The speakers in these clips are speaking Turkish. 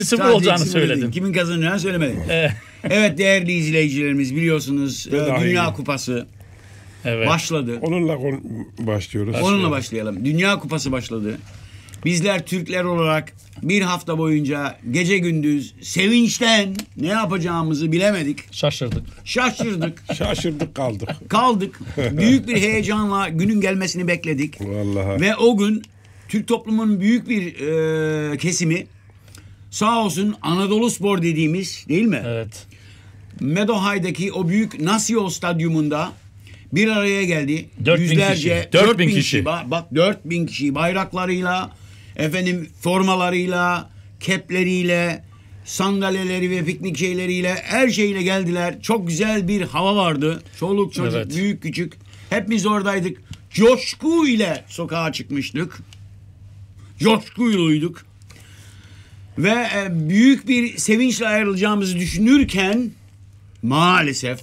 sıfır olacağını sıfır söyledim. dedin. Kimin kazanacağını söylemedin. Evet değerli izleyicilerimiz biliyorsunuz Dünya Kupası başladı. Onunla başlıyoruz. Onunla başlayalım. Dünya Kupası başladı. Bizler Türkler olarak bir hafta boyunca gece gündüz sevinçten ne yapacağımızı bilemedik. Şaşırdık. Şaşırdık kaldık. Büyük bir heyecanla günün gelmesini bekledik. Vallahi. Ve o gün Türk toplumunun büyük bir kesimi sağ olsun Anadolu Spor dediğimiz değil mi? Evet. Meadowhigh'daki o büyük Nasio Stadyumunda bir araya geldi. 4.000 Yüzlerce, kişi. 4.000 kişi. Bak 4.000 kişi bayraklarıyla, formalarıyla, kepleriyle, sandalyeleri ve piknik şeyleriyle her şeyle geldiler. Çok güzel bir hava vardı. Çoluk çocuk, büyük küçük. Hepimiz oradaydık. Coşku ile sokağa çıkmıştık. Coşkuyluyduk. Ve büyük bir sevinçle ayrılacağımızı düşünürken maalesef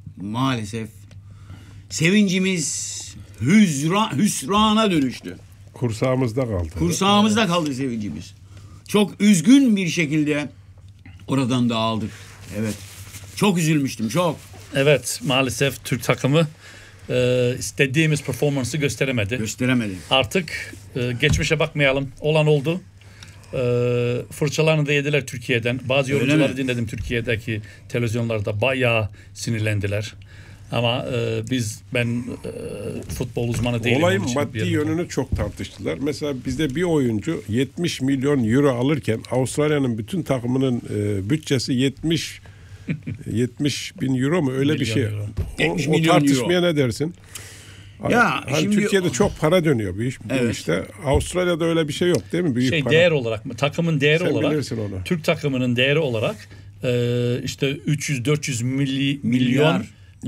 sevincimiz hüsrana dönüştü. Kursağımızda kaldı sevincimiz. Çok üzgün bir şekilde oradan dağıldık. Evet. Çok üzülmüştüm, çok. Evet, maalesef Türk takımı istediğimiz performansı gösteremedi. Artık geçmişe bakmayalım. Olan oldu. Fırçalarını da yediler Türkiye'den. Bazı yorumcuları dinledim Türkiye'deki televizyonlarda bayağı sinirlendiler. Ama ben futbol uzmanı değilim. Olayın maddi yönünü çok tartıştılar. Mesela bizde bir oyuncu 70 milyon euro alırken Avustralya'nın bütün takımının bütçesi 70 bin euro mu öyle bir şey. O tartışmaya ne dersin? Ya şimdi Türkiye'de çok para dönüyor bu işte. Avustralya'da öyle bir şey yok değil mi? Büyük para. Değer olarak mı? Takımın değeri Sen olarak. Bilirsin onu. Türk takımının değeri olarak işte 300-400 milyon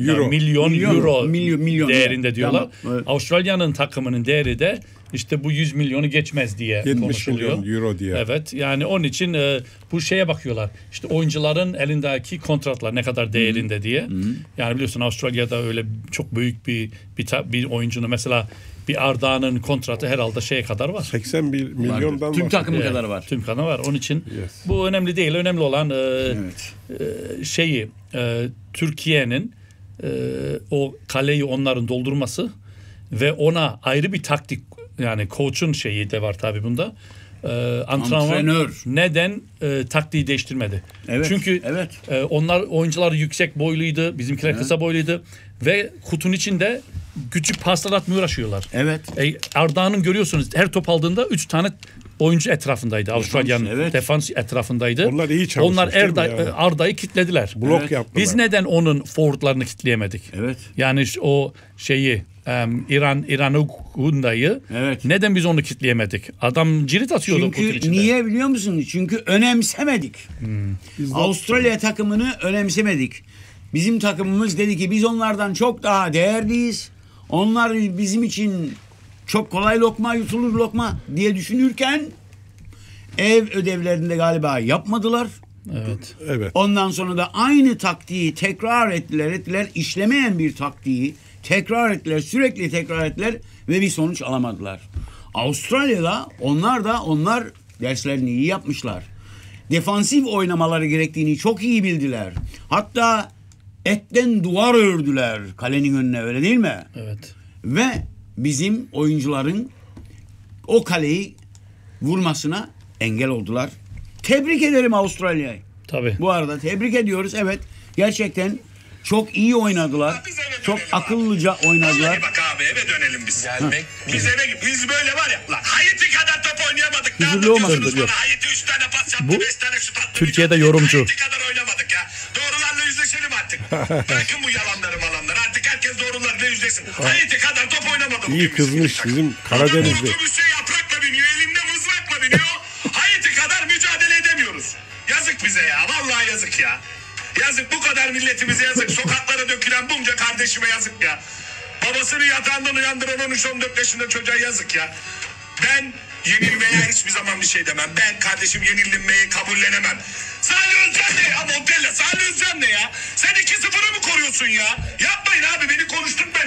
euro değerinde diyorlar. Tamam, evet. Avustralya'nın takımının değeri de işte bu 100 milyonu geçmez diye 70 konuşuluyor. 70 milyon euro diye. Evet yani onun için bu şeye bakıyorlar. İşte oyuncuların elindeki kontratlar ne kadar değerinde diye. Yani biliyorsun Avustralya'da öyle çok büyük bir oyuncunun mesela bir Arda'nın kontratı herhalde şeye kadar var. 80 milyondan tüm takımı kadar var. Tüm kadar var. Onun için bu önemli değil. Önemli olan Türkiye'nin o kaleyi onların doldurması ve ona ayrı bir taktik yani koçun şeyi de var tabii bunda. Antrenör neden taktiği değiştirmedi? Çünkü oyuncular yüksek boyluydu, bizimkiler kısa boyluydu ve kutunun içinde küçük paslar atmaya uğraşıyorlar. Arda'nın görüyorsunuz her top aldığında 3 tane oyuncu etrafındaydı. Avustralya'nın defans etrafındaydı. Onlar iyi çalışmış. Arda'yı kilitlediler. Blok yaptılar. Biz neden onun forwardlarını kilitleyemedik? Yani o şeyi İran'ı neden biz onu kilitleyemedik? Adam cirit atıyordu kutun içinde. Çünkü niye biliyor musun? Çünkü önemsemedik. Avustralya takımını önemsemedik. Bizim takımımız dedi ki biz onlardan çok daha değerliyiz. Onlar bizim için çok kolay lokma, yutulur lokma diye düşünürken ev ödevlerinde galiba yapmadılar. Evet. Ondan sonra da aynı taktiği tekrar ettiler. İşlemeyen bir taktiği sürekli tekrar ettiler ve bir sonuç alamadılar. Avustralya'da onlar derslerini iyi yapmışlar. Defansif oynamaları gerektiğini çok iyi bildiler. Hatta etten duvar ördüler kalenin önüne, öyle değil mi? Evet. Ve bizim oyuncuların o kaleyi vurmasına engel oldular. Tebrik ederim Avustralya'yı. Tabii. Bu arada tebrik ediyoruz. Evet, gerçekten çok iyi oynadılar. Çok akıllıca oynadılar. Bak abi eve dönelim biz. Biz böyle var ya. Lan Haiti kadar top oynayamadık. Huzurlu olmasın diyor. Haiti 3 tane pas yaptı, 5 tane şut attı. Türkiye'de yorumcu. Haiti kadar oynamadık ya. Doğrularla yüzleşelim artık. Bırakın bu yalanları. Artık herkes doğrularla yüzleşsin. Haiti kadar top oynamadı. İyi kızmış bizim Karadenizli. Otobüse yaprakla biniyor, elinde mızrakla biniyor. Haiti kadar mücadele edemiyoruz. Yazık bize ya. Vallahi yazık ya. Yazık, bu kadar milletimize yazık. Sokaklara dökülen bunca kardeşime yazık ya. Babasını yatağından uyandıran 13-14 yaşında çocuğa yazık ya. Ben yenilmeye hiçbir zaman bir şey demem. Ben kardeşim yenilmeyi kabullenemem. Salih Özcan ne ya? Montella Salih Özcan ne ya? Sen 2-0'ı mı koruyorsun ya? Yapmayın abi, beni konuşturmayın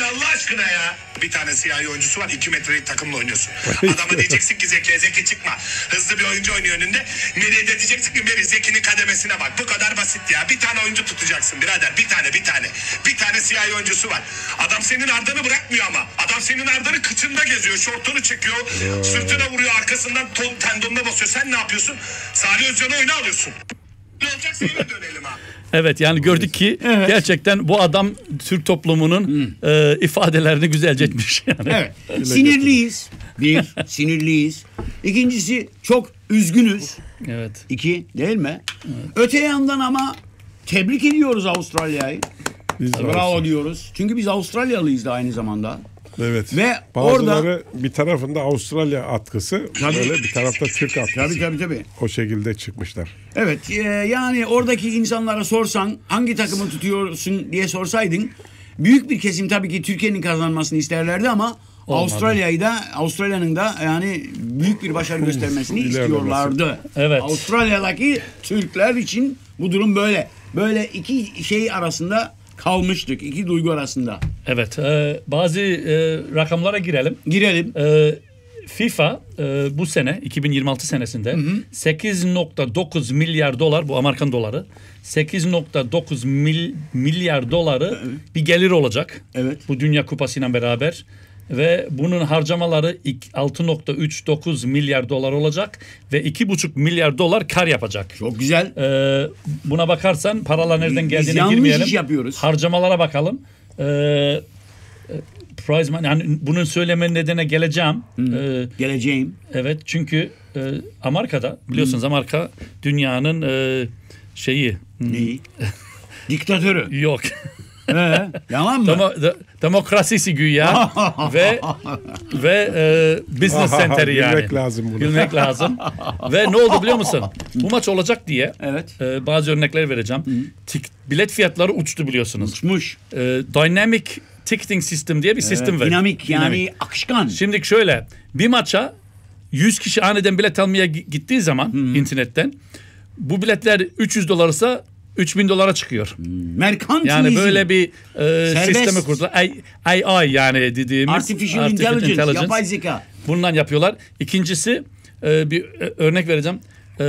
Allah aşkına ya. Bir tane siyahi oyuncusu var, 2 metrelik takımla oynuyorsun. Adama diyeceksin ki Zeki çıkma. Hızlı bir oyuncu oynuyor önünde. Meri'ye de diyeceksin ki Meri Zeki'nin kademesine bak. Bu kadar basit ya. Bir tane oyuncu tutacaksın birader. Bir tane. Bir tane siyahi oyuncusu var. Adam senin ardını bırakmıyor ama. Adam senin ardını kıçında geziyor. Şortunu çekiyor. Sırtına vuruyor. Arkasından tendonuna basıyor. Sen ne yapıyorsun? Salih Özcan'ı oyuna alıyorsun. Ne olacaksa eve dönelim ha. Evet, yani gördük ki gerçekten bu adam Türk toplumunun ifadelerini güzelce etmiş. Yani. Evet. Sinirliyiz. Bir, sinirliyiz. İkincisi çok üzgünüz. Evet. 2, değil mi? Evet. Öte yandan ama tebrik ediyoruz Avustralya'yı. Bravo diyoruz. Çünkü biz Avustralyalıyız da aynı zamanda. Evet. Ve bazıları orada bir tarafında Avustralya atkısı, böyle bir tarafta Türk atkısı. Tabii. O şekilde çıkmışlar. Evet, yani oradaki insanlara sorsan hangi takımı tutuyorsun diye sorsaydın büyük bir kesim tabii ki Türkiye'nin kazanmasını isterlerdi ama Avustralya'nın da yani büyük bir başarı göstermesini istiyorlardı. Evet. Avustralya'daki Türkler için bu durum böyle. Böyle iki şey arasında kalmıştık. İki duygu arasında. Evet. Bazı rakamlara girelim. FIFA bu sene 2026 senesinde 8.9 milyar dolar, bu Amerikan doları, 8.9 milyar doları bir gelir olacak. Evet. Bu Dünya Kupası'yla beraber. Ve bunun harcamaları 6.39 milyar dolar olacak ve 2.5 milyar dolar kar yapacak. Çok güzel. Buna bakarsan paralar nereden geldiğine yanlış girmeyelim. iş yapıyoruz. Harcamalara bakalım. Prize money, yani bunun söyleme nedene geleceğim. Geleceğim. Evet, çünkü Amerika'da biliyorsunuz Amerika dünyanın şeyi. Neyi? Diktatörü. Yok. Yalan mı? Demokrasisi güya ve business center'i yani. Bilmek lazım bunu. Bilmek lazım. Ve ne oldu biliyor musun? Bu maç olacak diye bazı örnekler vereceğim. Bilet fiyatları uçtu biliyorsunuz. Uçmuş. Dynamic ticketing system diye bir sistem var. Dinamik yani akışkan. Şimdi şöyle, bir maça 100 kişi aniden bilet almaya gittiği zaman internetten bu biletler 300 dolarsa 3000 dolara çıkıyor. Merkantilizm. Yani böyle bir sistemi kurdular. AI yani dediğimiz Artificial Intelligence, yapay zeka. Bundan yapıyorlar. İkincisi bir örnek vereceğim.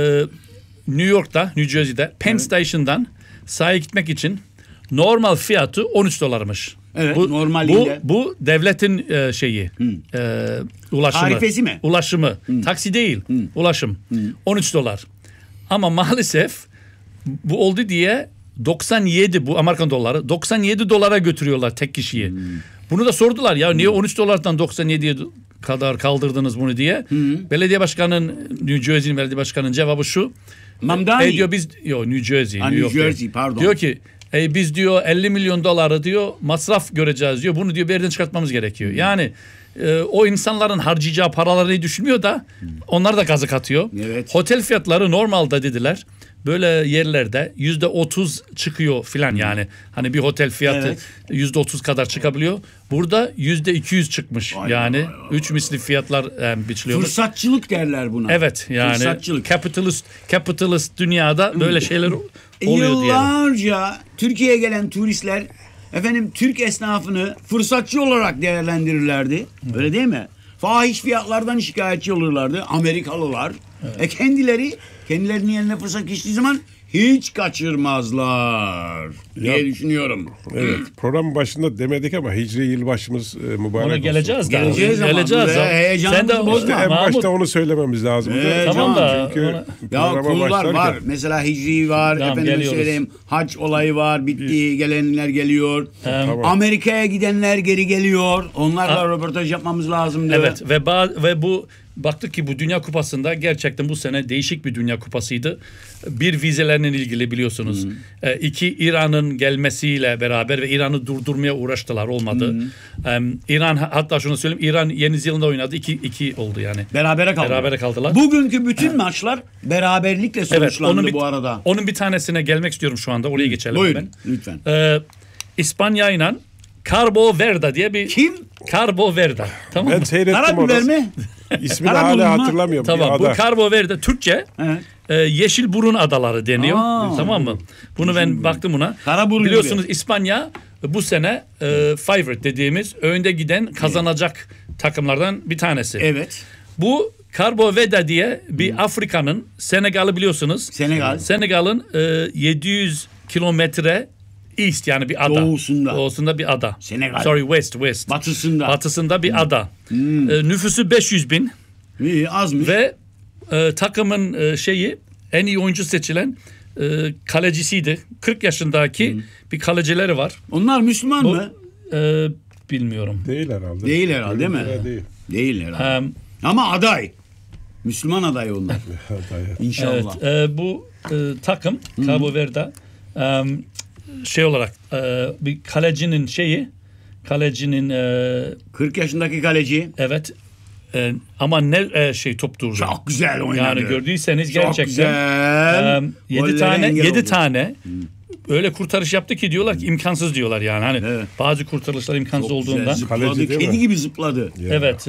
New York'ta, New Jersey'de Penn Station'dan sahaya gitmek için normal fiyatı 13 dolarmış. Evet, normalinde. Bu devletin şeyi, ulaşımı. Tarifesi mi? Ulaşımı. Taksi değil, ulaşım. 13 dolar. Ama maalesef bu oldu diye 97, bu Amerikan doları 97 dolara götürüyorlar tek kişiyi. Bunu da sordular ya, niye 13 dolardan 97'ye kadar kaldırdınız bunu diye. Belediye başkanının, New Jersey'nin belediye başkanının cevabı şu. Mamdani. Diyor biz, New Jersey. New Jersey pardon. Diyor ki biz diyor 50 milyon doları diyor masraf göreceğiz diyor. Bunu diyor bir yerden çıkartmamız gerekiyor. Yani o insanların harcayacağı paraları düşünmüyor da onlar da gazı katıyor. Evet. Otel fiyatları normalde dediler böyle yerlerde %30 çıkıyor filan yani. Hani bir otel fiyatı %30 kadar çıkabiliyor. Burada %200 çıkmış. Yani 3 misli fiyatlar biçiliyor. Fırsatçılık derler buna. Evet yani fırsatçılık. Capitalist dünyada böyle şeyler oluyor diyelim. Yıllarca Türkiye'ye gelen turistler Türk esnafını fırsatçı olarak değerlendirirlerdi. Öyle değil mi? Fahiş fiyatlardan şikayetçi olurlardı Amerikalılar. Kendilerinin eline fırsat geçtiği zaman hiç kaçırmazlar diye düşünüyorum. Evet. Program başında demedik ama Hicri yılbaşımız mübarek ona geleceğiz olsun. Geleceğiz. Sen de bozma. En başta onu söylememiz lazım. Tamam da. Çünkü ya konular var. Mesela Hicri var. Söyleyeyim. Hac olayı var. Bitti. Gelenler geliyor. Tamam. Amerika'ya gidenler geri geliyor. Onlarla röportaj yapmamız lazım. Evet ve bu baktık ki bu Dünya Kupası'nda gerçekten bu sene değişik bir Dünya Kupası'ydı. Bir, vizelerinin ilgili biliyorsunuz. 2, İran'ın gelmesiyle beraber ve İran'ı durdurmaya uğraştılar, olmadı. İran, hatta şunu söyleyeyim, İran Yeni Zelanda oynadı, 2 oldu yani. Berabere kaldılar. Bugünkü bütün maçlar beraberlikle sonuçlandı bu arada. Onun bir tanesine gelmek istiyorum şu anda, oraya geçelim. Buyurun lütfen. İspanya ile Cabo Verde diye bir... Kim? Cabo Verde. Tamam Ben mı? seyrettim onu. Karabiber mi? İsmini hala hatırlamıyorum. Tamam, bu Cabo Verde Türkçe Yeşil Burun Adaları deniyor. Tamam mı? Bunu ben baktım buna. Karaburun biliyorsunuz gibi. İspanya bu sene favorite dediğimiz önde giden kazanacak takımlardan bir tanesi. Evet. Bu Cabo Verde diye bir Afrika'nın, Senegal'ı biliyorsunuz. Senegal'ın 700 kilometre east, yani bir ada. Doğusunda bir ada. Senegal. Sorry, west. Batısında bir ada. Nüfusu 500 bin. İyi, azmış. Ve takımın en iyi oyuncu seçilen kalecisiydi. 40 yaşındaki bir kalecileri var. Onlar Müslüman mı? Bilmiyorum. Değil herhalde. Değil herhalde, değil mi? Değil herhalde. Ama aday. Müslüman aday onlar. İnşallah. Evet, bu takım Cabo Verde olarak bir kalecinin 40 yaşındaki kaleci. Evet. Ama ne top durdu. Çok güzel oynadı. Yani gördüyseniz çok gerçekten 7 tane öyle kurtarış yaptı ki diyorlar ki imkansız diyorlar yani. Hani bazı kurtarışlar imkansız çok olduğundan. Zıpladı, kedi gibi zıpladı. Evet.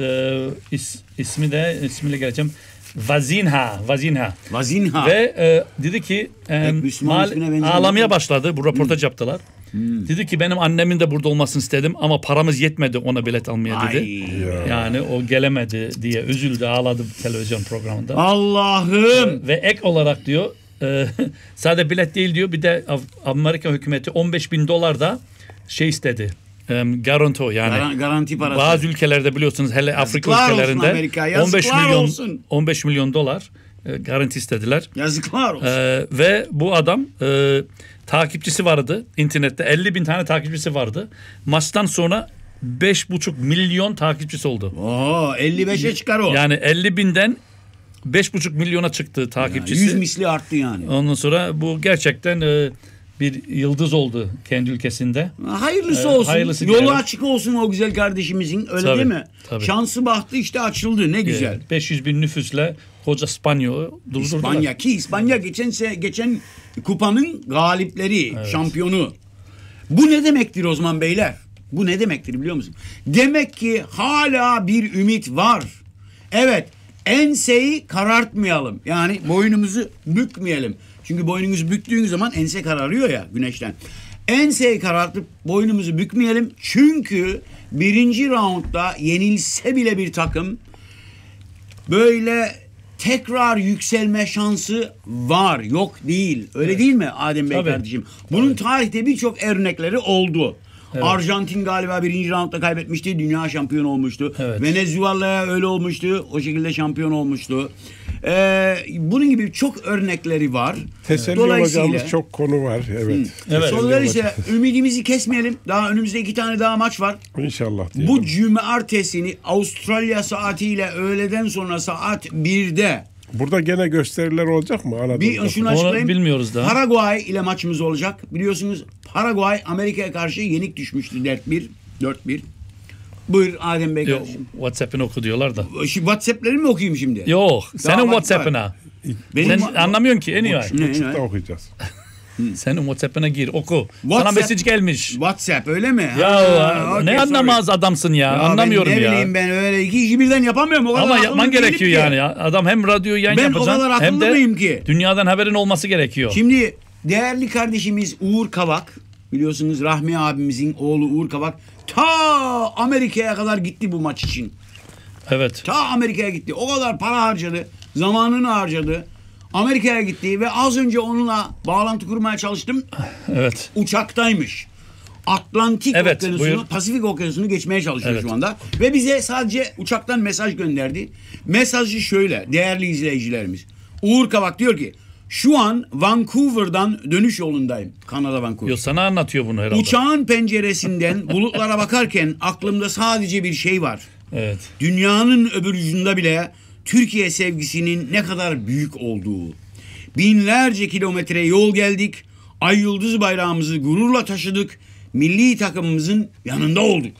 İsmiyle geleceğim. Vazinha. Ve dedi ki ağlamaya başladı. Bu röportaj yaptılar. Dedi ki benim annemin de burada olmasını istedim ama paramız yetmedi ona bilet almaya dedi. Yani o gelemedi diye üzüldü, ağladı televizyon programında. Allah'ım. Ve ek olarak diyor sadece bilet değil diyor, bir de Amerika hükümeti $15,000 da istedi. Garanto, yani garanti parası. Bazı ülkelerde biliyorsunuz, hele Afrika ülkelerinde 15 milyon dolar garanti istediler. Yazıklar olsun. Ve bu adam takipçisi vardı internette, 50 bin tane takipçisi vardı. Maçtan sonra 5,5 milyon takipçisi oldu. 55'e çıkar o. Yani 50 binden 5,5 milyona çıktı takipçisi. 100 misli arttı yani. Ondan sonra bu gerçekten bir yıldız oldu kendi ülkesinde. Hayırlısı olsun. Hayırlısı Yolu diyelim. Açık olsun o güzel kardeşimizin. Öyle tabii, değil mi? Tabii. Şansı bahtı işte açıldı. Ne güzel. 500 bin nüfusla koca İspanya'yı durdurdular. İspanya geçen kupanın galipleri, şampiyonu. Bu ne demektir Osman Beyler? Bu ne demektir biliyor musun? Demek ki hala bir ümit var. Evet, enseyi karartmayalım. Yani boynumuzu bükmeyelim. Çünkü boynunuzu büktüğün zaman ense kararıyor ya güneşten. Enseyi karartıp boynumuzu bükmeyelim. Çünkü birinci roundda yenilse bile bir takım böyle tekrar yükselme şansı var. Yok değil. Öyle değil mi Adem Bey kardeşim? Bunun tarihte birçok örnekleri oldu. Evet. Arjantin galiba birinci roundda kaybetmişti. Dünya şampiyonu olmuştu. Evet. Venezuela öyle olmuştu. O şekilde şampiyon olmuştu. Bunun gibi çok örnekleri var. Teselli olacağımız çok konu var. Evet. Dolayısıyla ümidimizi kesmeyelim. Daha önümüzde 2 tane daha maç var. İnşallah diyelim. Bu cumartesini Avustralya saatiyle öğleden sonra saat 1'de. Burada gene gösteriler olacak mı? Bir şunu açıklayayım. Bilmiyoruz daha. Paraguay ile maçımız olacak. Biliyorsunuz Paraguay Amerika'ya karşı yenik düşmüştü 4-1. Buyur Adem Bey kardeşim. WhatsApp'ını oku diyorlar da. WhatsApp'leri mi okuyayım şimdi? Yok. Senin WhatsApp'ına. Sen anlamıyorsun ki en iyi. Buçukta okuyacağız. Senin WhatsApp'ına gir oku. Sana mesaj gelmiş. WhatsApp öyle mi? Ne anlamaz adamsın ya. Anlamıyorum ya. Ne bileyim ben öyle iki işi birden yapamıyorum. O kadar ama yapman gerekiyor yani ya. Adam hem radyoyu yapacaksın. Ben o kadar akıllı mıyım ki? Dünyadan haberin olması gerekiyor. Şimdi değerli kardeşimiz Uğur Kavak, biliyorsunuz Rahmi abimizin oğlu Uğur Kavak ta Amerika'ya kadar gitti bu maç için. Evet. Ta Amerika'ya gitti. O kadar para harcadı. Zamanını harcadı. Amerika'ya gitti ve az önce onunla bağlantı kurmaya çalıştım. Evet. Uçaktaymış. Atlantik Okyanusu'nu, Pasifik Okyanusu'nu geçmeye çalışıyor şu anda. Ve bize sadece uçaktan mesaj gönderdi. Mesajı şöyle değerli izleyicilerimiz. Uğur Kavak diyor ki şu an Vancouver'dan dönüş yolundayım. Kanada Vancouver. Yo, sana anlatıyor bunu herhalde. Uçağın penceresinden bulutlara bakarken aklımda sadece bir şey var. Evet. Dünyanın öbür ucunda bile Türkiye sevgisinin ne kadar büyük olduğu. Binlerce kilometre yol geldik. Ay yıldız bayrağımızı gururla taşıdık. Milli takımımızın yanında olduk.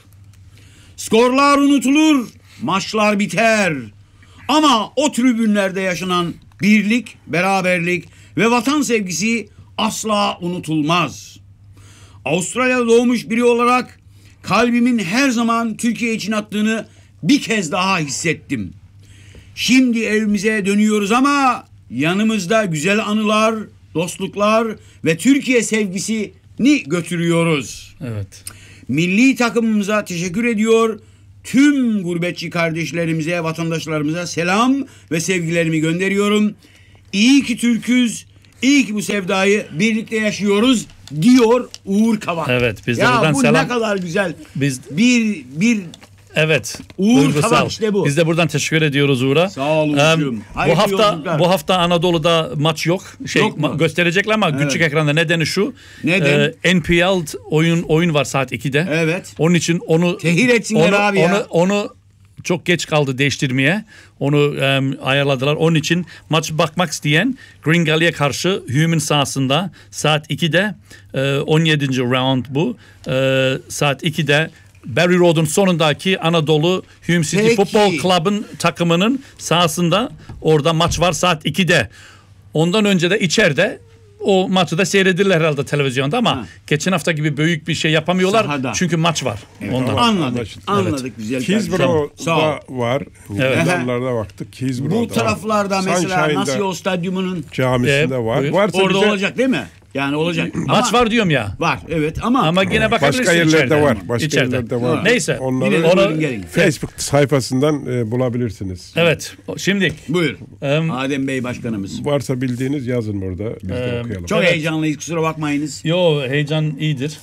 Skorlar unutulur, maçlar biter. Ama o tribünlerde yaşanan birlik, beraberlik ve vatan sevgisi asla unutulmaz. Avustralya'da doğmuş biri olarak kalbimin her zaman Türkiye için attığını bir kez daha hissettim. Şimdi evimize dönüyoruz ama yanımızda güzel anılar, dostluklar ve Türkiye sevgisi götürüyoruz. Evet. Milli takımımıza teşekkür ediyor. Tüm gurbetçi kardeşlerimize, vatandaşlarımıza selam ve sevgilerimi gönderiyorum. İyi ki Türk'üz, iyi ki bu sevdayı birlikte yaşıyoruz diyor Uğur Kavak. Evet, biz de ya buradan bu selam. ne kadar güzel. Biz Bir evet. Uğur duygusal. Kavak işte bu. Biz de buradan teşekkür ediyoruz Uğur'a. Sağ ol Uğur'cum. Hayırlı yolculuklar. Bu hafta Anadolu'da maç yok. Yok mu? Gösterecekler ama küçük ekranda. Nedeni şu. Neden? NPL oyun var saat 2'de. Evet. Onun için onu Tehir etsinler abi ya. Onu çok geç kaldı değiştirmeye. Onu ayarladılar. Onun için maç bakmak isteyen Green Gully'e karşı Hume'un sahasında saat 2'de 17. round bu. Saat 2'de Barry Road'un sonundaki Anadolu Hume City Peki. Football Club'ın takımının sahasında orada maç var saat 2'de. Ondan önce de içeride o maçı da seyredirler herhalde televizyonda ama geçen hafta gibi büyük bir şey yapamıyorlar. Sahada. Çünkü maç var. Ondan. Anladık güzel. Hillsborough'da var. Evet. Meydanlarda baktık. Hillsborough'da Bu taraflarda mesela Sunshine'da Nasio Stadyumu'nun camisinde var. buyur. Varsa orada bize olacak değil mi? Yani olacak. Maç var diyorum ya. Var evet ama Ama yine bakabilirsin başka yerlerde içeride. var. Başka İçeride. yerlerde var. Neyse. Onları Yine de buyurun gelin. Facebook sayfasından bulabilirsiniz. Evet. Şimdi Buyur. Adem Bey Başkanımız. Varsa bildiğiniz yazın burada. Biz de okuyalım. Çok Evet. heyecanlıyız kusura bakmayınız. heyecan iyidir.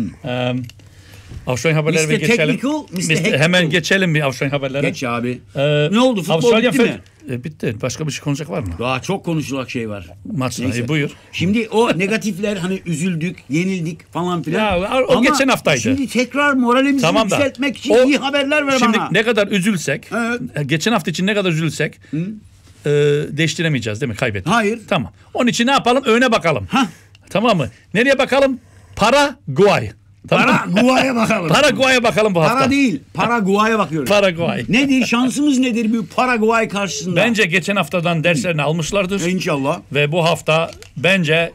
Avustralya haberlere Mr. bir geçelim. Technical, Mr. Hectical. Hemen geçelim bir Avustralya haberlere. Geç abi. Ne oldu futbol Avustralya bitti mi? Bitti. Başka bir şey konuşacak var mı? Daha çok konuşulacak şey var. Maçla. Neyse. Buyur. Şimdi o negatifler hani üzüldük, yenildik falan filan. Ya, o geçen haftaydı. Şimdi tekrar moralimizi Tamam da. yükseltmek için O- iyi haberler ver Şimdi bana. ne kadar üzülsek, Evet. geçen hafta için ne kadar üzülsek değiştiremeyeceğiz değil mi? Kaybettik. Hayır. Tamam. Onun için ne yapalım? Öne bakalım. Hah. Tamam mı? Nereye bakalım? Paraguay. Tamam. Paraguay'a bakalım. Paraguay'a bakalım bu hafta. Para değil, Paraguay'a bakıyoruz. Paraguay. Nedir şansımız nedir bu Paraguay karşısında? Bence geçen haftadan derslerini almışlardır. İnşallah. Ve bu hafta bence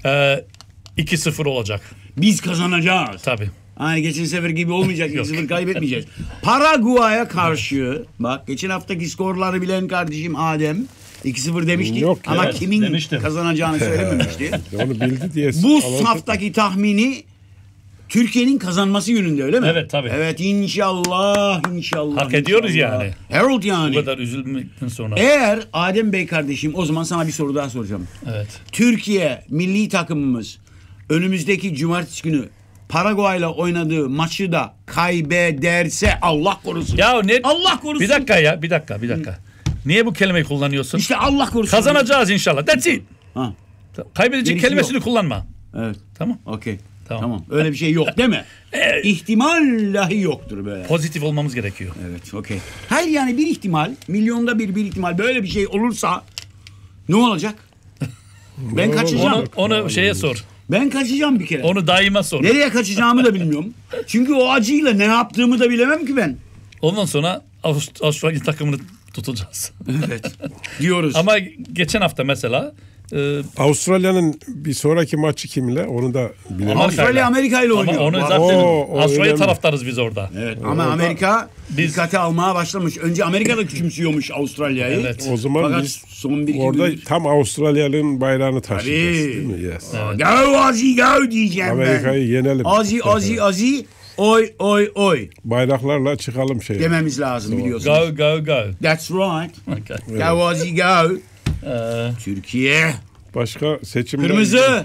2-0 olacak. Biz kazanacağız. Tabii. Hani geçen sefer gibi olmayacak. 2-0 kaybetmeyeceğiz. Paraguay'a karşı bak geçen haftaki skorları bilen kardeşim Adem 2-0 demişti. Yok ya. Ama Evet, kimin demiştim. kazanacağını söylememişti. Onu bildi diye. Bu alalım. haftaki tahmini Türkiye'nin kazanması yönünde öyle mi? Evet, tabii. Evet inşallah. Hak ediyoruz inşallah. yani. Harold Bu yani. kadar üzülmekten sonra. Eğer Adem Bey kardeşim o zaman sana bir soru daha soracağım. Evet. Türkiye milli takımımız önümüzdeki cumartesi günü Paraguay'la oynadığı maçı da kaybederse Allah korusun. Ya ne? Allah korusun. Bir dakika ya. Bir dakika. Niye bu kelimeyi kullanıyorsun? İşte Allah korusun. Kazanacağız inşallah. That's it. Ha, Kaybedecek Gerisi kelimesini yok. kullanma. evet. Tamam. Okey. Tamam. Tamam. Öyle bir şey yok değil mi? İhtimal dahi yoktur böyle. Pozitif olmamız gerekiyor. Evet, okey. Hayır yani bir ihtimal, milyonda bir ihtimal böyle bir şey olursa ne olacak? Ben kaçacağım. Onu şeye sor. Ben kaçacağım bir kere. Onu daima sor. Nereye kaçacağımı da bilmiyorum. Çünkü o acıyla ne yaptığımı da bilemem ki ben. Ondan sonra Avustralya takımını tutacağız. Evet. Diyoruz. Ama geçen hafta mesela Avustralya'nın bir sonraki maçı kimle? Onu da bilemem. Avustralya Amerika ile ama oynuyor. onu Bak, zaten o Avustralya önemli. taraftarız biz orada. Evet ama Amerika Biz- dikkate almaya başlamış. Önce Amerika da küçümsüyormuş Avustralya'yı. Evet. O zaman Fakat biz son bir iki orada gündür- tam Avustralyalı'nın bayrağını taşıyacağız Tabii. değil mi? Yes. Go Azzy go diyeceğim Amerika'yı ben. yenelim. Azzy oy oy oy Bayraklarla çıkalım şeye. dememiz lazım biliyorsunuz. Go. That's right. Okay. Go Azzy go. Türkiye. Başka seçimler. Kırmızı.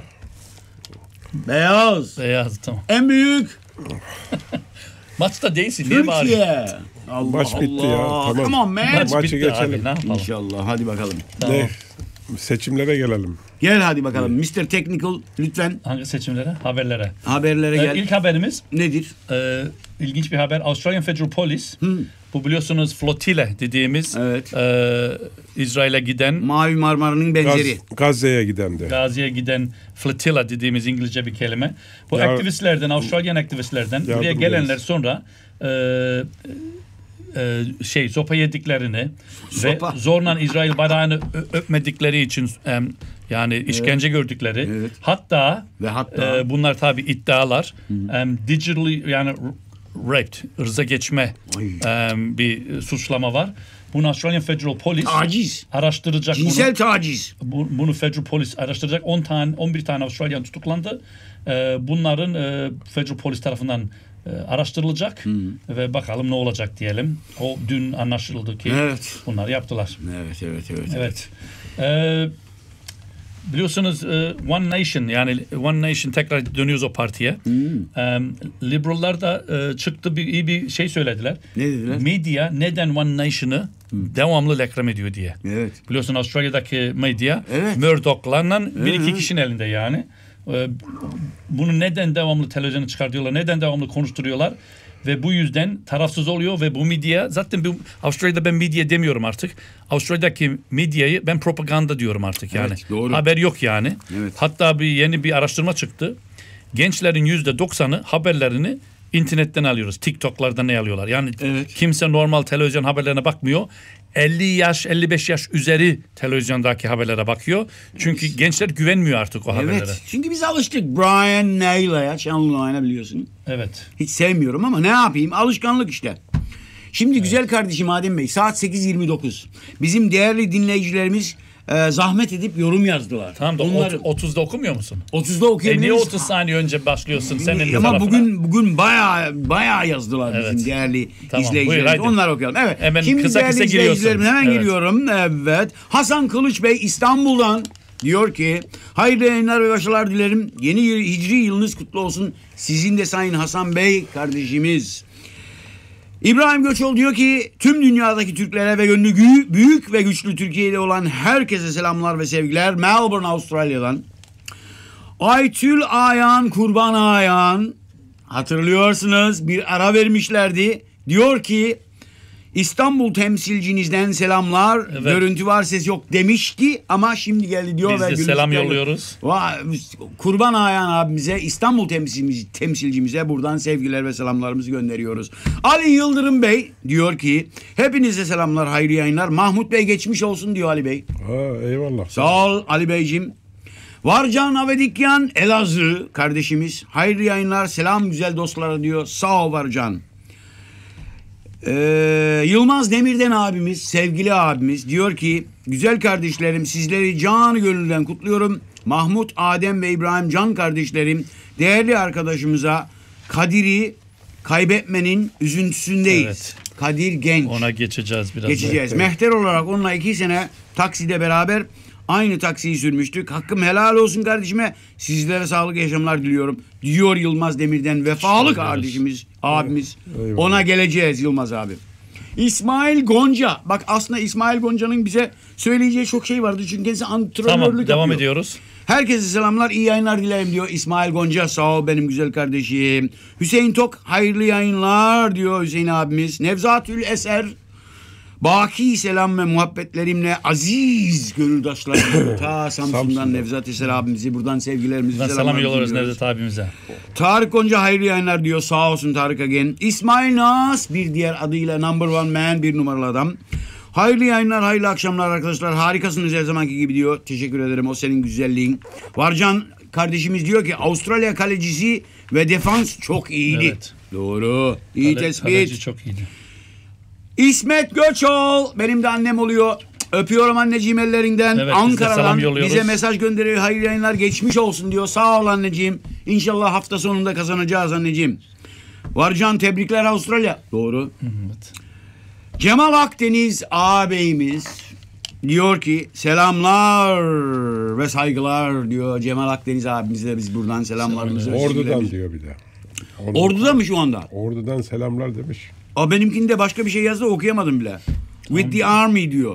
Beyaz. Beyaz tamam. En büyük. Maçta değilsin niye bağırıyorsun? Türkiye. Allah Maç bitti ya, Allah. tamam. Come on man. Maç Maçı bitti geçelim. abi ne yapalım? İnşallah. Hadi bakalım. Tamam. Ne? Seçimlere gelelim. Gel hadi bakalım. Mr. Technical lütfen Hangi seçimlere? Haberlere. haberlere gel. İlk haberimiz Nedir? ilginç bir haber. Australian Federal Police. Bu biliyorsunuz flotile dediğimiz Evet. İsrail'e giden Mavi Marmara'nın benzeri. Gazze'ye giden de. Gazi'ye giden flotilla dediğimiz İngilizce bir kelime. Bu aktivistlerden, Avustralyan aktivistlerden buraya Yardım gelenler geliriz. sonra sopa yediklerini Sopa. ve zorla İsrail bayrağını öpmedikleri için yani işkence gördükleri. Evet. Hatta Ve hatta bunlar tabii iddialar. Digitally yani raped, ırza geçme bir suçlama var. Bunu Australian Federal Police Taciz. araştıracak. Cinsel taciz. Bunu Federal Police araştıracak. 11 tane Avustralyan tutuklandı. Bunların Federal Police tarafından araştırılacak ve bakalım ne olacak diyelim. O dün anlaşıldı ki bunlar yaptılar. Evet. Biliyorsunuz One Nation, yani One Nation, tekrar dönüyoruz o partiye. Liberal'lar da çıktı, iyi bir şey söylediler. Ne dediler? Medya neden One Nation'ı devamlı reklam ediyor diye. Evet. Biliyorsun Avustralya'daki medya Murdoch'larla bir iki kişinin elinde yani. Bunu neden devamlı televizyona çıkartıyorlar, neden devamlı konuşturuyorlar ve bu yüzden tarafsız oluyor ve bu medya, zaten Avustralya'da ben medya demiyorum artık. Avustralya'daki medyayı ben propaganda diyorum artık yani. Evet, doğru. Haber yok yani. Evet. Hatta yeni bir araştırma çıktı. Gençlerin %90'ı haberlerini internetten alıyoruz. TikTok'lardan ne alıyorlar? Yani kimse normal televizyon haberlerine bakmıyor. 50 yaş, 55 yaş üzeri televizyondaki haberlere bakıyor. Çünkü gençler güvenmiyor artık o haberlere. Evet. Çünkü biz alıştık Brian Naylor'a, Channel 9'a biliyorsun. Evet. Hiç sevmiyorum ama ne yapayım? Alışkanlık işte. Şimdi güzel kardeşim Adem Bey, saat 8:29. Bizim değerli dinleyicilerimiz zahmet edip yorum yazdılar. Tamam da 30'da okumuyor musun? 30'da okuyabiliriz. Niye 30 saniye önce başlıyorsun senin ama tarafına? bugün bayağı yazdılar bizim değerli izleyicilerimiz. Onlar okuyalım. Evet. Hemen şimdi kısa değerli izleyicilerim hemen giriyorum. Evet. Hasan Kılıç Bey İstanbul'dan diyor ki hayırlı yayınlar ve başarılar dilerim. Yeni hicri yılınız kutlu olsun. Sizin de Sayın Hasan Bey kardeşimiz. İbrahim Göçol diyor ki tüm dünyadaki Türklere ve gönlü büyük ve güçlü Türkiye'de olan herkese selamlar ve sevgiler. Melbourne, Avustralya'dan. Aytül Ayhan, Kurban Ayhan, hatırlıyorsunuz, bir ara vermişlerdi. Diyor ki İstanbul temsilcinizden selamlar. Evet. Görüntü var, ses yok demişti ama şimdi geldi diyor. Biz de selam yolluyoruz. Kurban Ayhan abimize, İstanbul temsilcimize buradan sevgiler ve selamlarımızı gönderiyoruz. Ali Yıldırım Bey diyor ki hepinize selamlar, hayırlı yayınlar. Mahmut Bey geçmiş olsun diyor Ali Bey. Eyvallah. Sağ ol Ali Beyciğim. Varcan Avedikyan Elazığ kardeşimiz. Hayırlı yayınlar, selam güzel dostlara diyor. Sağ ol Varcan. Yılmaz Demirden abimiz, sevgili abimiz diyor ki güzel kardeşlerim, sizleri canı gönülden kutluyorum. Mahmut, Adem ve İbrahim can kardeşlerim, değerli arkadaşımıza Kadir'i kaybetmenin üzüntüsündeyiz. Evet. Kadir genç. Ona geçeceğiz biraz. Geçeceğiz. Mehter olarak onunla 2 sene takside beraber aynı taksiyi sürmüştük. Hakkım helal olsun kardeşime. Sizlere sağlık yaşamlar diliyorum. Diyor Yılmaz Demir'den, vefalı kardeşimiz, abimiz. Eyvallah. Ona geleceğiz Yılmaz abi. İsmail Gonca. Bak aslında İsmail Gonca'nın bize söyleyeceği çok şey vardı. Çünkü kendisi antrenörlük yapıyor. Devam ediyoruz. Herkese selamlar, iyi yayınlar dilerim diyor İsmail Gonca. Sağ ol benim güzel kardeşim. Hüseyin Tok, hayırlı yayınlar diyor Hüseyin abimiz. Nevzatül Eser, baki selam ve muhabbetlerimle aziz gönüldaşlarım. Ta Samsun'dan Nevzat Eser abimizi buradan sevgilerimizi selam yolluyoruz Nevzat abimize. Tarık Gonca hayırlı yayınlar diyor. Sağ olsun Tarık Agen. İsmail Nas, bir diğer adıyla number one man, bir numaralı adam. Hayırlı yayınlar, hayırlı akşamlar arkadaşlar. Harikasınız her zamanki gibi diyor. Teşekkür ederim, o senin güzelliğin. Varcan kardeşimiz diyor ki Avustralya kalecisi ve defans çok iyiydi. Evet. Doğru. İyi tespit. Kaleci çok iyiydi. İsmet Göçol benim de annem oluyor. Öpüyorum anneciğim ellerinden. Evet, Ankara'dan bize mesaj gönderiyor. Hayırlı yayınlar, geçmiş olsun diyor. Sağ ol anneciğim. İnşallah hafta sonunda kazanacağız anneciğim. Varcan tebrikler Avustralya. Doğru. Evet. Cemal Akdeniz ağabeyimiz diyor ki selamlar ve saygılar diyor. Cemal Akdeniz abimize biz buradan selamlarımızı. Ordu'dan diyor bir de. Ordu'da mı şu anda? Ordu'dan selamlar demiş. Benimkinde başka bir şey yazdı, okuyamadım bile. With the army diyor.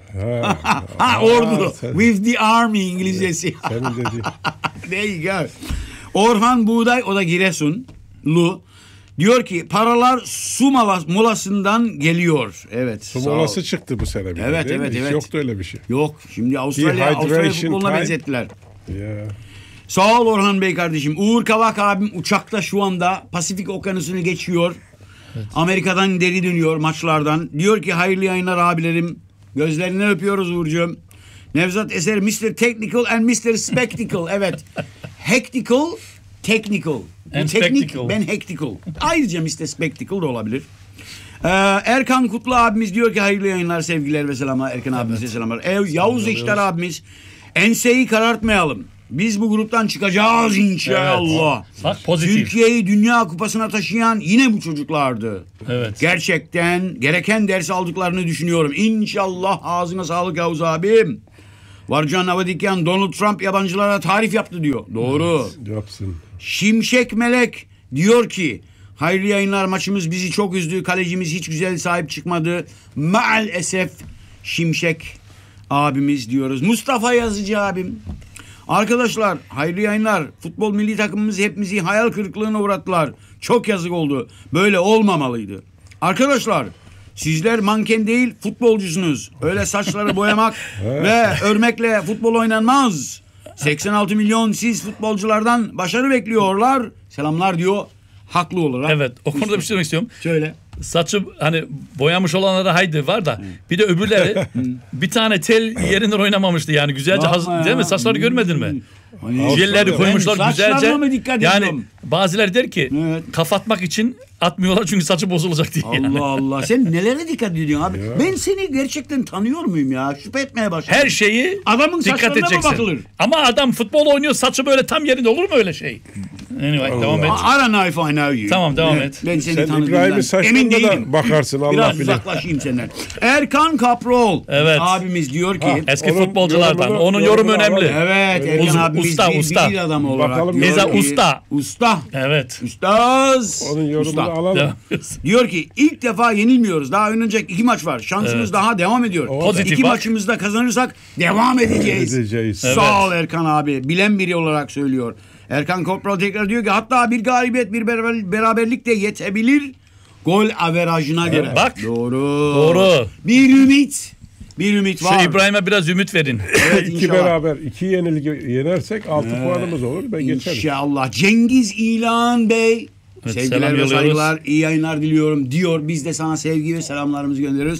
Ordu. With the army İngilizcesi. Senin dediğin. There you go. Orhan Buğday, o da Giresunlu. Diyor ki paralar su molasından geliyor. Evet. Su molası çıktı bu sene. Evet. Yoktu öyle bir şey. Yok. Şimdi Avustralya futboluna benzettiler. Yeah. Sağ ol Orhan Bey kardeşim. Uğur Kavak abim uçakta şu anda Pasifik Okyanusu'nu geçiyor. Evet. Amerika'dan geri dönüyor maçlardan. Diyor ki hayırlı yayınlar abilerim. Gözlerinden öpüyoruz Uğur'cum. Nevzat Eser, Mr. Technical and Mr. Spectacle. Evet. Hectical, technical. Bu teknik, ben hectical. Ayrıca Mr. Spectacle da olabilir. Erkan Kutlu abimiz diyor ki hayırlı yayınlar, sevgiler ve selamlar. Erkan abimize selamlar. Yavuz İşler abimiz, enseyi karartmayalım. Biz bu gruptan çıkacağız inşallah. Evet. Bak, pozitif. Türkiye'yi Dünya Kupası'na taşıyan yine bu çocuklardı. Evet. Gerçekten gereken dersi aldıklarını düşünüyorum. İnşallah, ağzına sağlık Yavuz abim. Varcan Avadikyan, Donald Trump yabancılara tarif yaptı diyor. Doğru. Yapsın. Şimşek Melek diyor ki hayırlı yayınlar, maçımız bizi çok üzdü. Kalecimiz hiç güzel sahip çıkmadı. Maalesef Şimşek abimiz diyoruz. Mustafa Yazıcı abim. Arkadaşlar hayırlı yayınlar. Futbol milli takımımız hepimizi hayal kırıklığına uğrattılar. Çok yazık oldu. Böyle olmamalıydı. Arkadaşlar sizler manken değil futbolcusunuz. Öyle saçları boyamak ve örmekle futbol oynanmaz. 86 milyon siz futbolculardan başarı bekliyorlar. Selamlar diyor. Haklı olarak. Evet, o konuda bir şey demek istiyorum. Şöyle. Saçı hani boyamış olanlara haydi var da bir de öbürleri bir tane tel yerinden oynamamıştı yani güzelce değil mi? Saçları görmedin mi? Jelleri koymuşlar Ben güzelce. saçlarına mı dikkat Yani ediyorum? bazıları der ki Evet. kafatmak için atmıyorlar çünkü saçı bozulacak diye. Yani. Allah Allah. Sen nelere dikkat ediyorsun abi? Ben seni gerçekten tanıyor muyum ya? Şüphe etmeye başladım. Her şeyi Adamın dikkat saçlarına mı edeceksin. bakılır? Ama adam futbol oynuyor, saçı böyle tam yerinde olur mu öyle şey? Anyway, devam et. Ara knife I know you. Tamam, devam et. Ben seni Sen tanıdığımdan İbrahim'in emin saçlarına değilim. da bakarsın, Allah Biraz bilir. uzaklaşayım senden. Erkan Kaprol Evet. abimiz diyor ki Eski Onun futbolculardan. yorumunu- Onun yorumu yorumunu önemli. alalım. evet Erkan abimiz usta, bir usta. bilir adamı olarak Bakalım diyor Neyse, ki- usta. Usta. Evet. Ustaz. Onun yorumunu Usta. alalım. Devam. Diyor ki ilk defa yenilmiyoruz. Daha oynanacak 2 maç var. Şansımız daha devam ediyor. Pozitif 2 bak. maçımızda kazanırsak devam edeceğiz. Edeceğiz. Sağ ol Erkan abi. Bilen biri olarak söylüyor. Erkan Kopral tekrar diyor ki hatta bir galibiyet, bir beraberlik de yetebilir. Gol averajına göre. bak. Doğru. Doğru. Bir ümit. Bir ümit var. Şu İbrahim'e biraz ümit verin. Evet, İki inşallah. beraber, 2 yenilgi yenersek 6 puanımız olur. Ben geçerim. İnşallah. Cengiz İlhan Bey. Evet, Sevgiler selam ve yolluyoruz. saygılar, iyi yayınlar diliyorum diyor. Biz de sana sevgi ve selamlarımızı gönderiyoruz.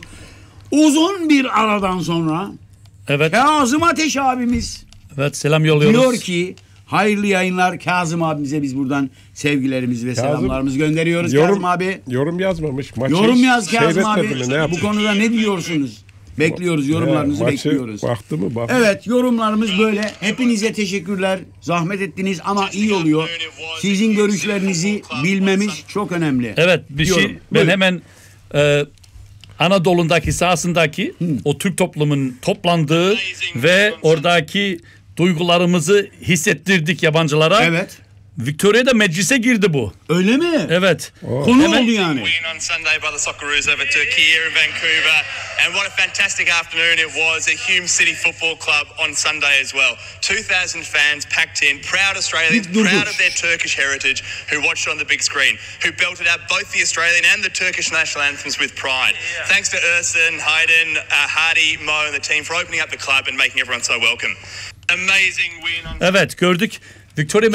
Uzun bir aradan sonra Evet. Kazım Ateş abimiz Evet, selam yolluyoruz. diyor ki hayırlı yayınlar. Kazım abimize biz buradan sevgilerimizi ve selamlarımızı gönderiyoruz. Kazım abi. Yorum yazmamış. Maçı Yorum yaz Kazım abi. seyretmedi mi? Ne Bu yaptı? konuda ne diyorsunuz? Bekliyoruz, yorumlarınızı Maçı bekliyoruz. baktı mı? Baktı. Evet, yorumlarımız böyle. Hepinize teşekkürler. Zahmet ettiniz ama iyi oluyor. Sizin görüşlerinizi bilmemiz çok önemli. Evet, bir Diyorum. şey ben Buyurun. hemen Anadolu'daki sahasındaki o Türk toplumunun toplandığı ve oradaki duygularımızı hissettirdik yabancılara. Evet. Victoria'da meclise girdi bu. Öyle mi? Evet. Konu Hemen- oldu yani. Win on Sunday by the Socceroos over Turkey here in Vancouver. And what a fantastic afternoon it was at Hume City Football Club on Sunday as well. 2,000 fans packed in, proud Australians, Dur, dur. proud of their Turkish heritage, who watched on the big screen, who belted out both the Australian and the Turkish national anthems with pride. Thanks to Ersin, Hayden, Hardy, Mo and the team for opening up the club and making everyone so welcome. Amazing win on Evet, gördük. Victoria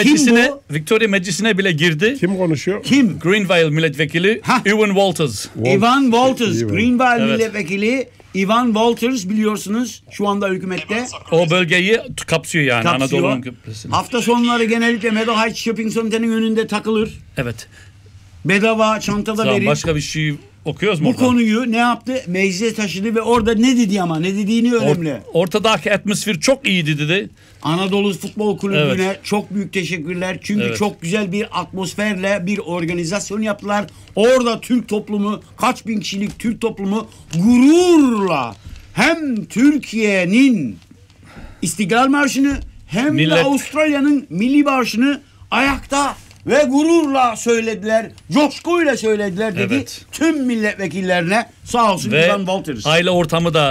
Meclisi'ne bile girdi. Kim konuşuyor? Kim? Greenville milletvekili Ha. Ewan Walters. Ivan Walters. Ivan. Greenville Evet. milletvekili Ivan Walters biliyorsunuz şu anda hükümette O bölgeyi kapsıyor yani kapsıyor. Anadolu'nun kıbrısını. Hafta sonları genellikle Meadow Heights Shopping Center'ın önünde takılır. Evet. Bedava çantada Tamam, verir. başka bir şey okuyoruz mu Bu oradan? konuyu ne yaptı? Meclise taşıdı ve orada ne dedi ama ne dediğini önemli. Ortadaki atmosfer çok iyiydi dedi. Anadolu Futbol Kulübü'ne Evet. çok büyük teşekkürler. Çünkü Evet. çok güzel bir atmosferle bir organizasyon yaptılar. Orada Türk toplumu, kaç bin kişilik Türk toplumu gururla hem Türkiye'nin İstiklal Marşı'nı hem de Millet- Avustralya'nın milli marşını ayakta ve gururla söylediler. Coşkuyla söylediler dedi. Evet. Tüm milletvekillerine sağ olsun Ve Ivan Walters. aile ortamı da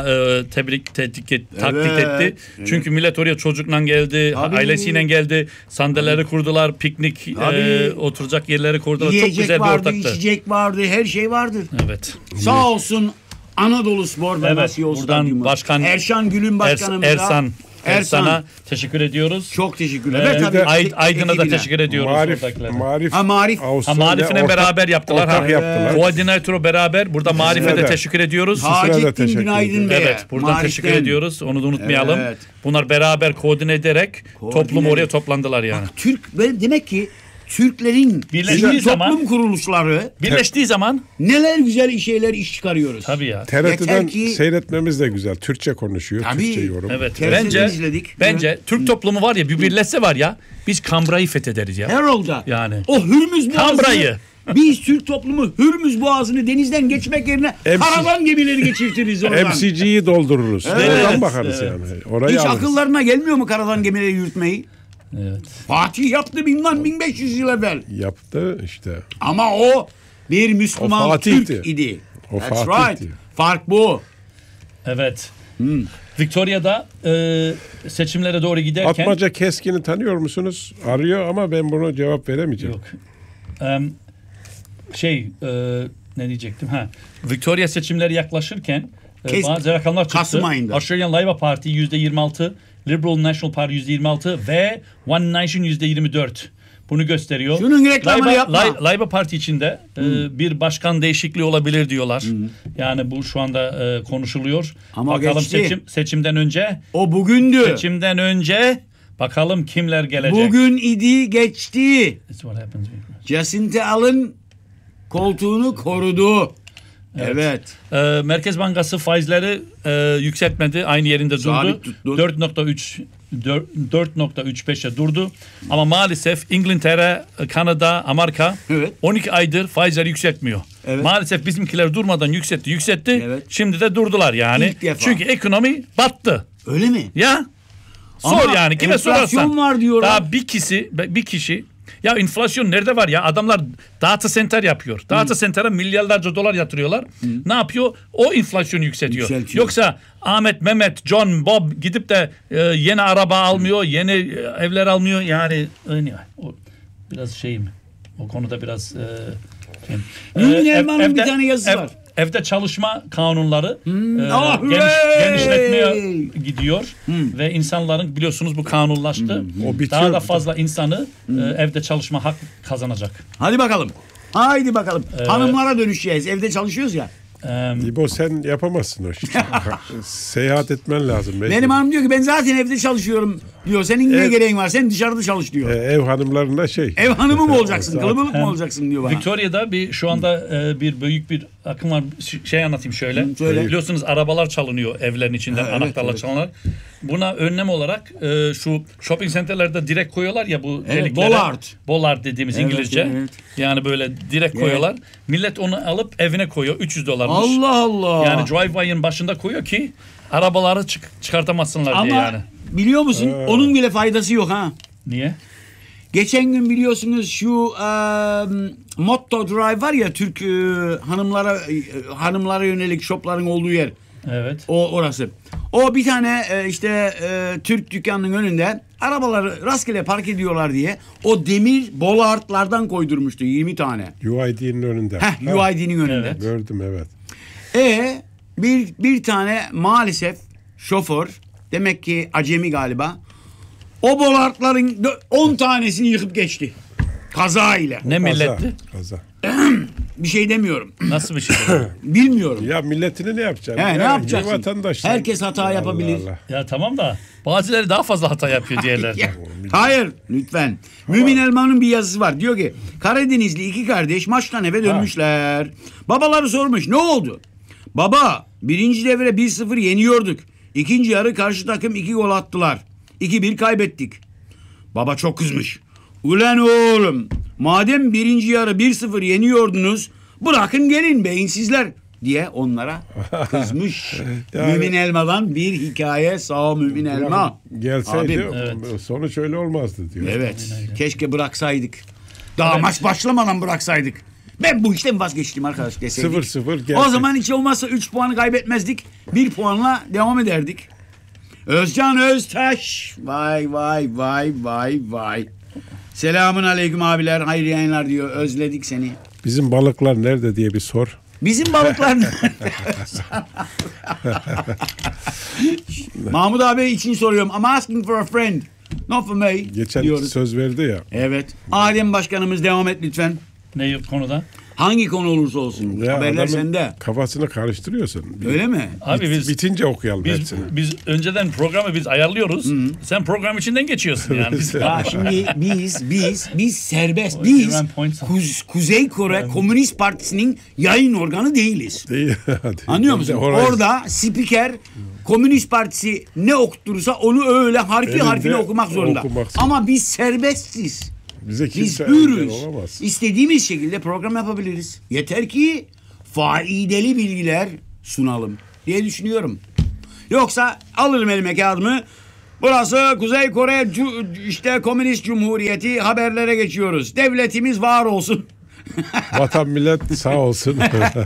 taklit etti. Çünkü millet oraya çocukla geldi, Tabii. ailesiyle geldi, sandalyeleri kurdular, piknik Tabii. oturacak yerleri kurdular. Yiyecek Çok güzel bir vardı, ortaktı. içecek vardı, her şey vardı. Evet. Sağ olsun Anadolu Spor ve Evet, Nasiyol buradan Stadyumu. Başkan Erşan Gül'ün başkanımıza. Ersan'a teşekkür ediyoruz. Çok teşekkürler. Ve Ve tabii Aydın'a da ekibine. teşekkür ediyoruz. oradakilerine. Marif. Marif. Avustralya Marif'le ortak- beraber yaptılar. ortak yaptılar. Koordinatörü beraber. Burada Marif'e de de. teşekkür ediyoruz. Hacettin teşekkür Günaydın ediyorum. Bey'e. Evet, buradan Marif'ten. teşekkür ediyoruz. Onu da unutmayalım. Evet. Bunlar beraber koordine ederek toplumu oraya toplandılar yani. Türk demek ki Türklerin Birleştiği sivil toplum zaman- kuruluşları Birleştiği zaman neler güzel şeyler iş çıkarıyoruz. tabii ya. TRT'den Yeter ki- seyretmemiz de güzel. Türkçe konuşuyor, Tabii. Türkçe yorum. Evet. TRT'den Bence izledik. Türk toplumu var ya bir birleşse var ya biz Kambra'yı fethederiz ya. Herhalde. Yani. O Hürmüz Kambra'yı. Boğazı'nı biz Türk toplumu Hürmüz Boğazı'nı denizden geçmek yerine karavan gemileri geçirtiriz oradan. MCG'yi doldururuz. Evet. Oradan bakarız yani. Orayı Hiç alırız. akıllarına gelmiyor mu karavan gemileri yürütmeyi? Evet. Fatih yaptı 1500 yıl evvel. Yaptı işte. Ama o bir Müslüman O Fatih'ti. Türk idi. O That's Fatih'ti. right. Fark bu. Evet. Victoria'da seçimlere doğru giderken Atmaca Keskin'i tanıyor musunuz? Arıyor ama ben buna cevap veremeyeceğim. yok. Ne diyecektim? Victoria seçimleri yaklaşırken bazı rakamlar çıktı. Kasım ayında. Australian Labor Party %26, Liberal National Party %26 ve One Nation %24. Bunu gösteriyor. Şunun reklamını yapma. Labor Parti içinde bir başkan değişikliği olabilir diyorlar. Yani bu şu anda konuşuluyor. Ama bakalım geçti. seçimden önce. O bugündü. Seçimden önce bakalım kimler gelecek. Bugün idi geçti. That's what happens. Jacinta Allen koltuğunu korudu. Evet. Merkez Bankası faizleri yükseltmedi. Aynı yerinde durdu. Sabit tuttu. 4.35'e durdu. Ama maalesef İngiltere, Kanada, Amerika Evet. 12 aydır faizleri yükseltmiyor. Evet. Maalesef bizimkiler durmadan yükseltti. Evet. Şimdi de durdular yani. İlk defa. Çünkü ekonomi battı. Öyle mi? Ya. Ama Sor yani kime enflasyon sorarsan. var diyorlar. Daha bir kişi ya enflasyon nerede var ya? Adamlar data center yapıyor. Data center'a milyarlarca dolar yatırıyorlar. Ne yapıyor? O enflasyonu yükseltiyor. Yoksa Ahmet, Mehmet, John, Bob gidip de yeni araba almıyor, yeni evler almıyor. Yani o biraz şeyim. O konuda biraz Mümin Elman'ın bir tane yazısı var. Evde çalışma kanunları hooray! genişletmeye gidiyor ve insanların biliyorsunuz bu kanunlaştı. O bitiyor Daha da burada. fazla insanı evde çalışma hak kazanacak. Hadi bakalım. Haydi bakalım. Hanımlara dönüşeceğiz. Evde çalışıyoruz ya. İbo sen yapamazsın o işi. Seyahat etmen lazım. Benim hanım diyor ki ben zaten evde çalışıyorum diyor. Senin ne gereğin var? Sen dışarıda çalış diyor. Ev hanımlarında Ev hanımı mı olacaksın? Kılıbılık mı olacaksın diyor bana. Victoria'da şu anda bir büyük bir akım var. Anlatayım şöyle. Söyle. Biliyorsunuz arabalar çalınıyor evlerin içinden anahtarla çalınıyor. Buna önlem olarak şu shopping center'larda direkt koyuyorlar ya bu deliklere. Bollard dediğimiz İngilizce. Evet. Yani böyle direkt koyuyorlar. Millet onu alıp evine koyuyor. $300'mış. Allah Allah. Yani driveway'ın başında koyuyor ki arabaları çıkartamasınlar diye yani. Ama biliyor musun onun bile faydası yok ha. Niye? Geçen gün biliyorsunuz şu Motto Drive var ya Türk hanımlara yönelik shopların olduğu yer. Evet. O orası. O bir tane Türk dükkanının önünde arabaları rastgele park ediyorlar diye o demir bolardlardan koydurmuştu 20 tane. UID'nin önünde. UID'nin önünde. Evet. Gördüm evet. Bir tane maalesef şoför demek ki acemi galiba o bolardların 10 tanesini yıkıp geçti. Kaza ile. Ne milletti? Kaza. Bir şey demiyorum. Nasıl bir şey? Bilmiyorum. Ya milletini ne yapacaksın? Ne yapacaksın? Vatandaşlar. Herkes hata yapabilir. Ya tamam da bazıları daha fazla hata yapıyor diğerlerden. Hayır lütfen. Mümin Elman'ın bir yazısı var. Diyor ki Karadenizli iki kardeş maçtan eve dönmüşler. Babaları sormuş ne oldu? Baba birinci devre 1-0 yeniyorduk. İkinci yarı karşı takım 2 gol attılar. 2-1 kaybettik. Baba çok kızmış. Ulan oğlum madem birinci yarı 1-0 yeniyordunuz bırakın gelin beyinsizler diye onlara kızmış. Yani, Mümin Elma'dan bir hikaye sağ Mümin Elma. Gelseydi Abim, sonuç öyle olmazdı diyor. Evet. Keşke bıraksaydık. Daha maç başlamadan bıraksaydık. Ben bu işten vazgeçtim arkadaş deseydik. 0-0 gerçek. O zaman hiç olmazsa 3 puanı kaybetmezdik. 1 puanla devam ederdik. Özcan Öztaş. Vay vay vay vay vay. Selamun aleyküm abiler. Hayırlı yayınlar diyor. Özledik seni. Bizim balıklar nerede diye bir sor. Bizim balıklar Mahmut abi için soruyorum. I'm asking for a friend. Not for me. Geçen diyoruz. söz verdi ya. Evet. Adem Başkanımız devam et lütfen. Ne konuda? Hangi konu olursa olsun. Ya Haberler adamın sende. kafasını karıştırıyorsun. Öyle mi? Abi Bitince okuyalım biz hepsini. biz önceden programı biz ayarlıyoruz. Sen program içinden geçiyorsun yani. Ya şimdi biz serbest. Biz İran Points. Kuzey Kore Komünist Partisi'nin yayın organı değiliz. Değil. Anlıyor musun? Orada spiker Komünist Partisi ne okutturursa onu öyle harfi Elinde harfine okumak zorunda. okumak. Ama biz serbestiz. Bize Biz kimse engel hürüz. olamaz. İstediğimiz şekilde program yapabiliriz. Yeter ki faydalı bilgiler sunalım diye düşünüyorum. Yoksa alırım elime kağıdımı. Burası Kuzey Kore işte Komünist Cumhuriyeti, haberlere geçiyoruz. Devletimiz var olsun Vatan millet sağ olsun.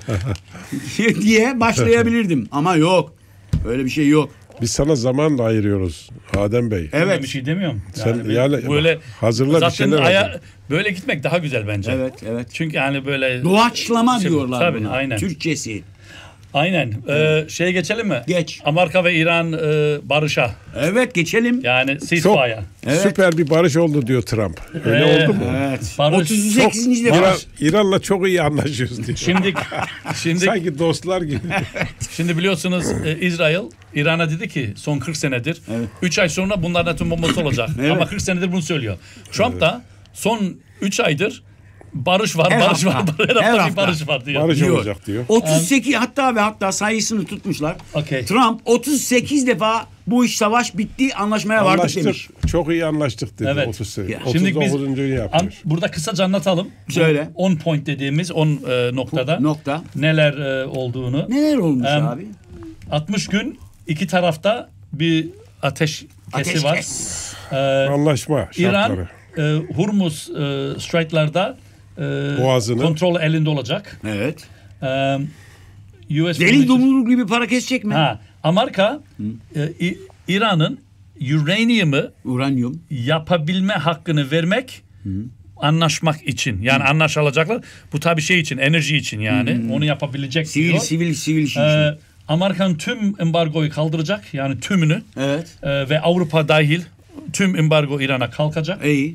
diye başlayabilirdim. Ama yok. Öyle bir şey yok. Biz sana zaman da ayırıyoruz Adem Bey. Evet. Bir şey demiyorum. Sen yani böyle hazırla bir zaten şeyler hazır. böyle gitmek daha güzel bence. Evet. Çünkü yani böyle Doğaçlama Şey, diyorlar tabii, buna. aynen. Türkçesi. aynen. Şeye geçelim mi? Geç. Amerika ve İran barışa. Evet geçelim. Yani Çok ceasefire. Evet. süper bir barış oldu diyor Trump. Öyle oldu mu? Evet. Barış- 38. defa. İran'la çok iyi anlaşıyoruz diyor. Şimdi Sanki dostlar gibi. Şimdi biliyorsunuz İsrail İran'a dedi ki son 40 senedir 3 ay sonra bunların atom bombası olacak. Evet. Ama 40 senedir bunu söylüyor. Trump da son 3 aydır barış var, Her barış hafta. var, her Her hafta bir hafta. barış var diyor. Barış Diyor. olacak diyor. 38 hatta sayısını tutmuşlar. Okey. Trump 38 defa bu iş savaş bitti anlaşmaya vardık demiş. Çok iyi anlaştık dedi. Evet. 30 sene. Ya. Şimdi biz 39. yapmış. burada kısaca anlatalım. Söyle. 10 point dediğimiz 10 noktada Nokta. neler olduğunu. Neler olmuş Em, abi? 60 gün iki tarafta bir ateş kesi var. Ateşkes. Anlaşma İran şartları. Hormuz Strait'larda Boğazını. kontrol elinde olacak. Evet. US Deli dumruk gibi para kesecek mi? Amerika İran'ın uranyumu Uranyum. yapabilme hakkını vermek anlaşmak için. Yani anlaşılacaklar. Bu tabii şey için, enerji için yani. Onu yapabilecek diyor. Sivil şey için. Amerika'nın tüm embargoyu kaldıracak. Yani tümünü. Evet. Ve Avrupa dahil tüm embargo İran'a kalkacak. İyi.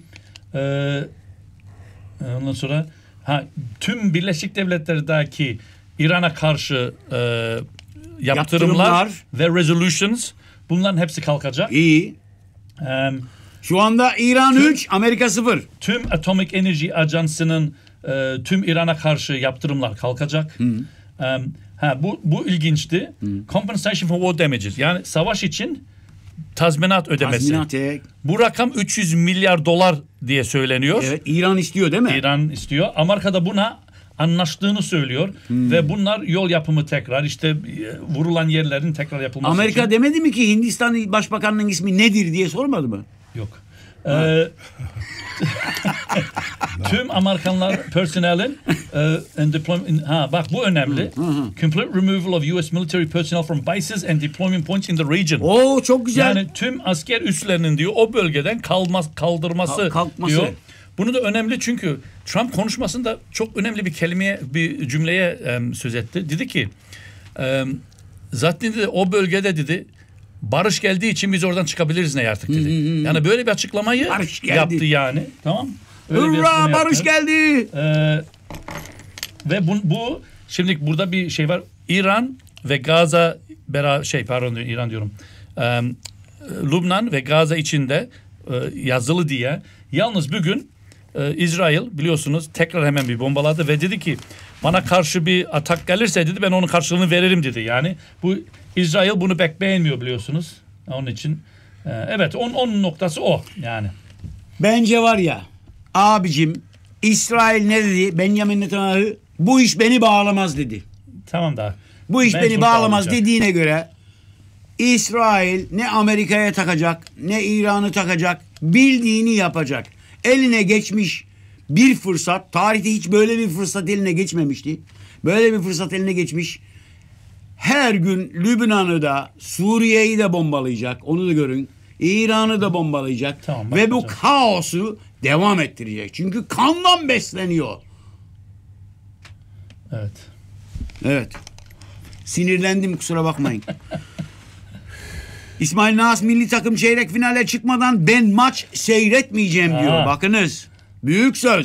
Ondan sonra tüm Birleşik Devletler'deki İran'a karşı yaptırımlar ve resolutions bunların hepsi kalkacak. İyi. Şu anda İran 3, Amerika 0. Tüm Atomic Energy Ajansı'nın tüm İran'a karşı yaptırımlar kalkacak. Bu ilginçti. Compensation for war damages. Yani savaş için tazminat ödemesi. Tazminat. Bu rakam 300 milyar dolar diye söyleniyor. Evet, İran istiyor değil mi? İran istiyor. Amerika da buna anlaştığını söylüyor ve bunlar yol yapımı tekrar işte vurulan yerlerin tekrar yapılması Amerika için. demedi mi ki Hindistan Başbakanının ismi nedir diye sormadı mı? Yok. Tüm Amerikanlar personelin bak bu önemli. Complete removal of US military personnel from bases and deployment points in the region. Oo çok güzel. Yani tüm asker üslerinin diyor o bölgeden kaldırması Kalkması. diyor. Bunu da önemli çünkü Trump konuşmasında çok önemli bir cümleye söz etti. Dedi ki zaten dedi, o bölgede dedi barış geldiği için biz oradan çıkabiliriz ne artık dedi. Yani böyle bir açıklamayı yaptı yani. Tamam. Hurra barış geldi. Ve bu şimdi burada bir şey var. İran ve Gazze İran diyorum. Lübnan ve Gazze içinde yazılı diye. Yalnız bugün İsrail biliyorsunuz tekrar hemen bir bombaladı ve dedi ki bana karşı bir atak gelirse dedi ben onun karşılığını veririm dedi. Yani bu İsrail bunu pek beğenmiyor biliyorsunuz. Onun için evet onun noktası o yani. Bence var ya abicim İsrail ne dedi? Benjamin Netanyahu bu iş beni bağlamaz dedi. Tamam da. Bu iş Mecbur beni bağlamaz bağlayacak. dediğine göre İsrail ne Amerika'ya takacak ne İran'ı takacak bildiğini yapacak. Eline geçmiş bir fırsat, tarihte hiç böyle bir fırsat eline geçmemişti. Böyle bir fırsat eline geçmiş. Her gün Lübnan'ı da Suriye'yi de bombalayacak. Onu da görün. İran'ı da bombalayacak. Tamam, ve bu bakacağım. kaosu devam ettirecek. Çünkü kandan besleniyor. Evet. Evet. Sinirlendim kusura bakmayın. İsmail Naz milli takım çeyrek finale çıkmadan ben maç seyretmeyeceğim diyor. Bakınız. Büyük söz.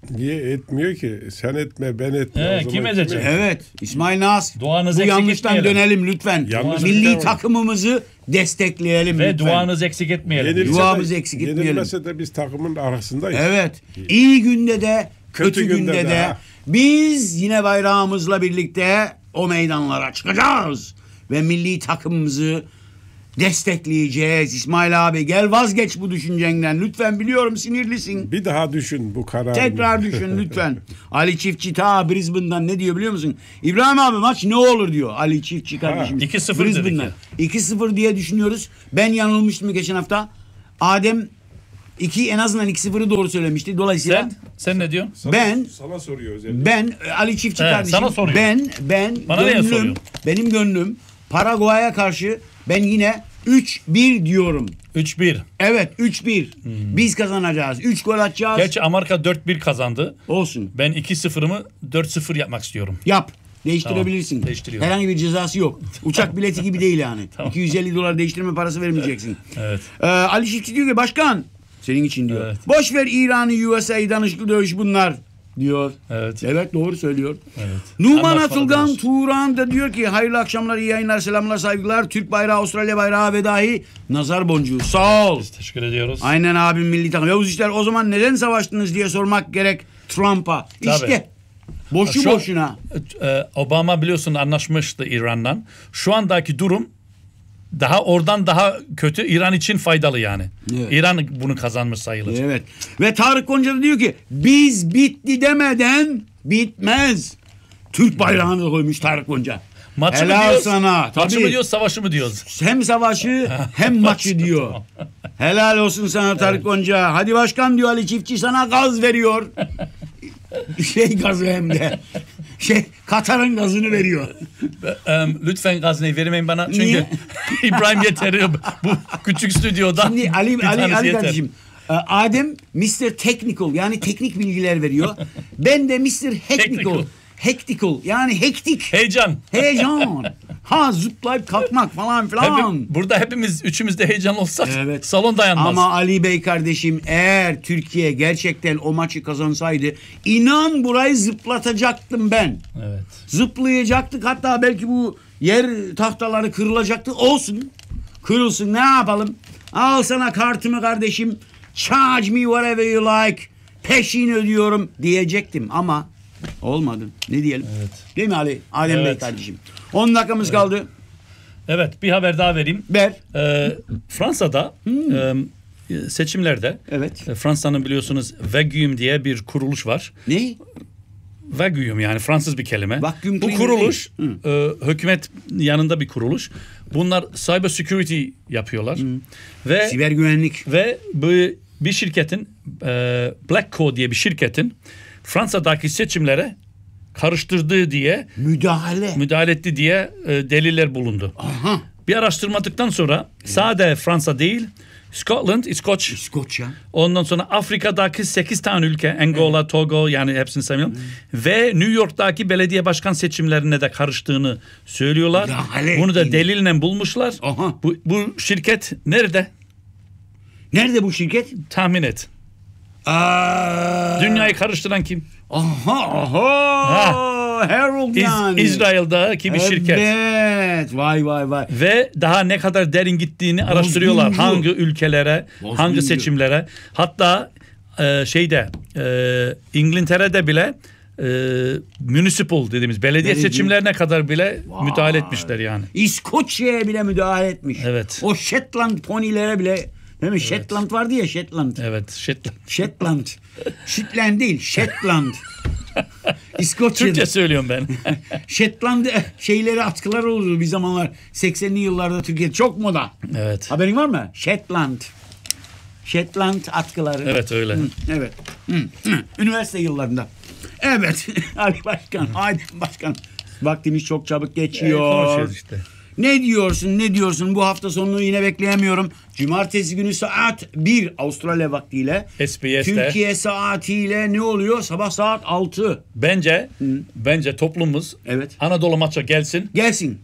Niye etmiyor ki? Sen etme, ben etme. Kim edecek? Evet. İsmail Naz. Duanızı Bu eksik yanlıştan etmeyelim. dönelim lütfen. Yanlış Milli etmeyelim. takımımızı destekleyelim Ve lütfen. duanızı eksik etmeyelim. Duamızı eksik etmeyelim. Yenilmese de biz takımın arasındayız. Evet. İyi günde de kötü günde de ha. biz yine bayrağımızla birlikte o meydanlara çıkacağız. Ve milli takımımızı destekleyeceğiz. İsmail abi gel vazgeç bu düşüncenden. Lütfen biliyorum sinirlisin. Bir daha düşün bu kararı. Tekrar düşün lütfen. Ali Çiftçi ta Brisbane'dan ne diyor biliyor musun? İbrahim abi maç ne olur diyor Ali Çiftçi kardeşim. 2-0 Brisbane'dan. 2-0 diye düşünüyoruz. Ben yanılmıştım geçen hafta. Adem en azından 2-0'ı doğru söylemişti. Dolayısıyla Sen ne diyorsun? Sana soruyor özellikle. ben Ali Çiftçi kardeşim. sana soruyor. Ben Bana niye gönlüm, soruyor? benim gönlüm Paraguay'a karşı ben yine 3-1 diyorum. 3-1. Evet 3-1. Biz kazanacağız. 3 gol atacağız. Gerçi Amerika 4-1 kazandı. Olsun. Ben 2-0'ımı 4-0 yapmak istiyorum. Yap. Değiştirebilirsin. Tamam, değiştiriyorum. Herhangi bir cezası yok. Uçak bileti gibi değil yani. $250 değiştirme parası vermeyeceksin. Evet. Ali Çiftçi diyor ki başkan senin için diyor. Evet. Boş ver İran'ı USA danışıklı dövüş bunlar diyor. Evet. Evet doğru söylüyor. Evet. Numan Anlaşmalı Atılgan dövüş. Turan da diyor ki hayırlı akşamlar, iyi yayınlar, selamlar, saygılar. Türk bayrağı, Avustralya bayrağı ve dahi nazar boncuğu. Sağ ol. Biz teşekkür ediyoruz. Aynen abim milli takım. Yavuz İşler o zaman neden savaştınız diye sormak gerek Trump'a. İşte boşu Şu- boşuna. Obama biliyorsun anlaşmıştı İran'dan. Şu andaki durum oradan daha kötü. İran için faydalı yani. Evet. İran bunu kazanmış sayılır. Evet. Ve Tarık Gonca da diyor ki biz bitti demeden bitmez. Türk bayrağını da koymuş Tarık Gonca. Maçı mı Helal diyoruz? sana. Maçı Tabii. mı diyoruz, savaşı mı diyoruz? Hem savaşı hem maçı diyor. Helal olsun sana Tarık Gonca. Hadi başkan diyor Ali Çiftçi sana gaz veriyor. Gazı hem de. Katar'ın gazını veriyor. Lütfen gazneyi vermeyin bana. Çünkü Niye? İbrahim yeteriyor. Bu küçük stüdyoda. Şimdi Ali tanesi yeter. kardeşim. Adem Mr. Technical yani teknik bilgiler veriyor. Ben de Mr. Hectical. Hectical yani hektik. Heyecan. Heyecan. Zıplayıp kalkmak falan filan. Burada hepimiz üçümüz de heyecanlı olsak Evet. salon dayanmaz. Ama Ali Bey kardeşim eğer Türkiye gerçekten o maçı kazansaydı inan burayı zıplatacaktım ben. Evet. Zıplayacaktık hatta belki bu yer tahtaları kırılacaktı. Olsun. Kırılsın ne yapalım. Al sana kartımı kardeşim. Charge me whatever you like. Peşin ödüyorum diyecektim ama olmadı. Ne diyelim? Evet. Değil mi Ali? Adem Bey Evet. kardeşim. 10 dakikamız kaldı. Evet, bir haber daha vereyim. Ver. Fransa'da seçimlerde Evet. Fransa'nın biliyorsunuz Vacuum diye bir kuruluş var. Ne? Vacuum yani Fransız bir kelime. Vacuum Bu cleaner kuruluş hükümet yanında bir kuruluş. Bunlar cyber security yapıyorlar. Ve Siber güvenlik. bu bir şirketin Black Co diye bir şirketin Fransa'daki seçimlere karıştırdığı diye müdahale etti diye deliller bulundu. Aha. Bir araştırmadıktan sonra sadece Fransa değil Scotland, İskoçya. ondan sonra Afrika'daki 8 tane ülke Angola, Togo yani hepsini saymayalım. Ve New York'taki belediye başkan seçimlerine de karıştığını söylüyorlar. Bunu da delille bulmuşlar. Aha. Bu şirket nerede? Nerede bu şirket? Tahmin et. Dünyayı karıştıran kim? Aha. Herald yani. İsrail'daki bir şirket. Evet. Vay. Ve daha ne kadar derin gittiğini araştırıyorlar. Bozguncu. Hangi ülkelere, Bozguncu. hangi seçimlere. Hatta İngiltere'de bile municipal dediğimiz belediye seçimlerine kadar bile müdahale etmişler yani. İskoçya'ya bile müdahale etmiş. Evet. O Shetland ponilere bile değil mi? Shetland vardı ya Shetland. Evet. Shetland. Shetland değil Shetland. İskoçya'da. Türkçe söylüyorum ben. Shetland şeyleri atkılar olurdu bir zamanlar. 80'li yıllarda Türkiye çok moda. Evet. Haberin var mı? Shetland atkıları. Evet öyle. Evet. Üniversite yıllarında. Evet. Ali Başkan, Adem Başkan. Vaktimiz çok çabuk geçiyor. Konuşuyoruz işte. Ne diyorsun? Bu hafta sonunu yine bekleyemiyorum. Cumartesi günü saat 1 Avustralya vaktiyle. SBS'te. Türkiye saatiyle ne oluyor? Sabah saat 6. Bence toplumumuz Evet. Anadolu maça gelsin. Gelsin.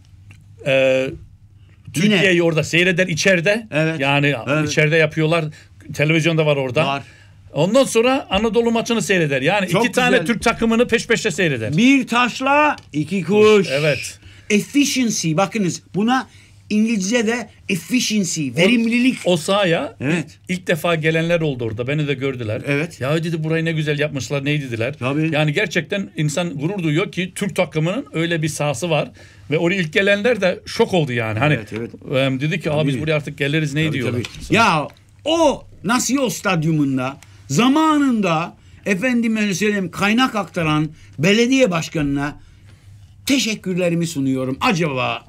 Türkiye'yi orada seyreder içeride. Evet. Yani Evet. içeride yapıyorlar. Televizyonda var orada. Var. Ondan sonra Anadolu maçını seyreder. Yani Çok iki tane güzel. Türk takımını peş peşe seyreder. Bir taşla 2 kuş. Evet. Efficiency, bakınız buna İngilizce'de efficiency, verimlilik. O sahaya Evet. ilk defa gelenler oldu orada. Beni de gördüler. Evet. Ya dedi burayı ne güzel yapmışlar, ne dediler. Tabii. Yani gerçekten insan gurur duyuyor ki Türk takımının öyle bir sahası var. Ve oraya ilk gelenler de şok oldu yani. Hani Evet, dedi ki abi biz buraya artık geliriz, ne diyorlar. Tabii. Ya o Nasio Stadyumunda zamanında efendime söyleyeyim kaynak aktaran belediye başkanına teşekkürlerimi sunuyorum. Acaba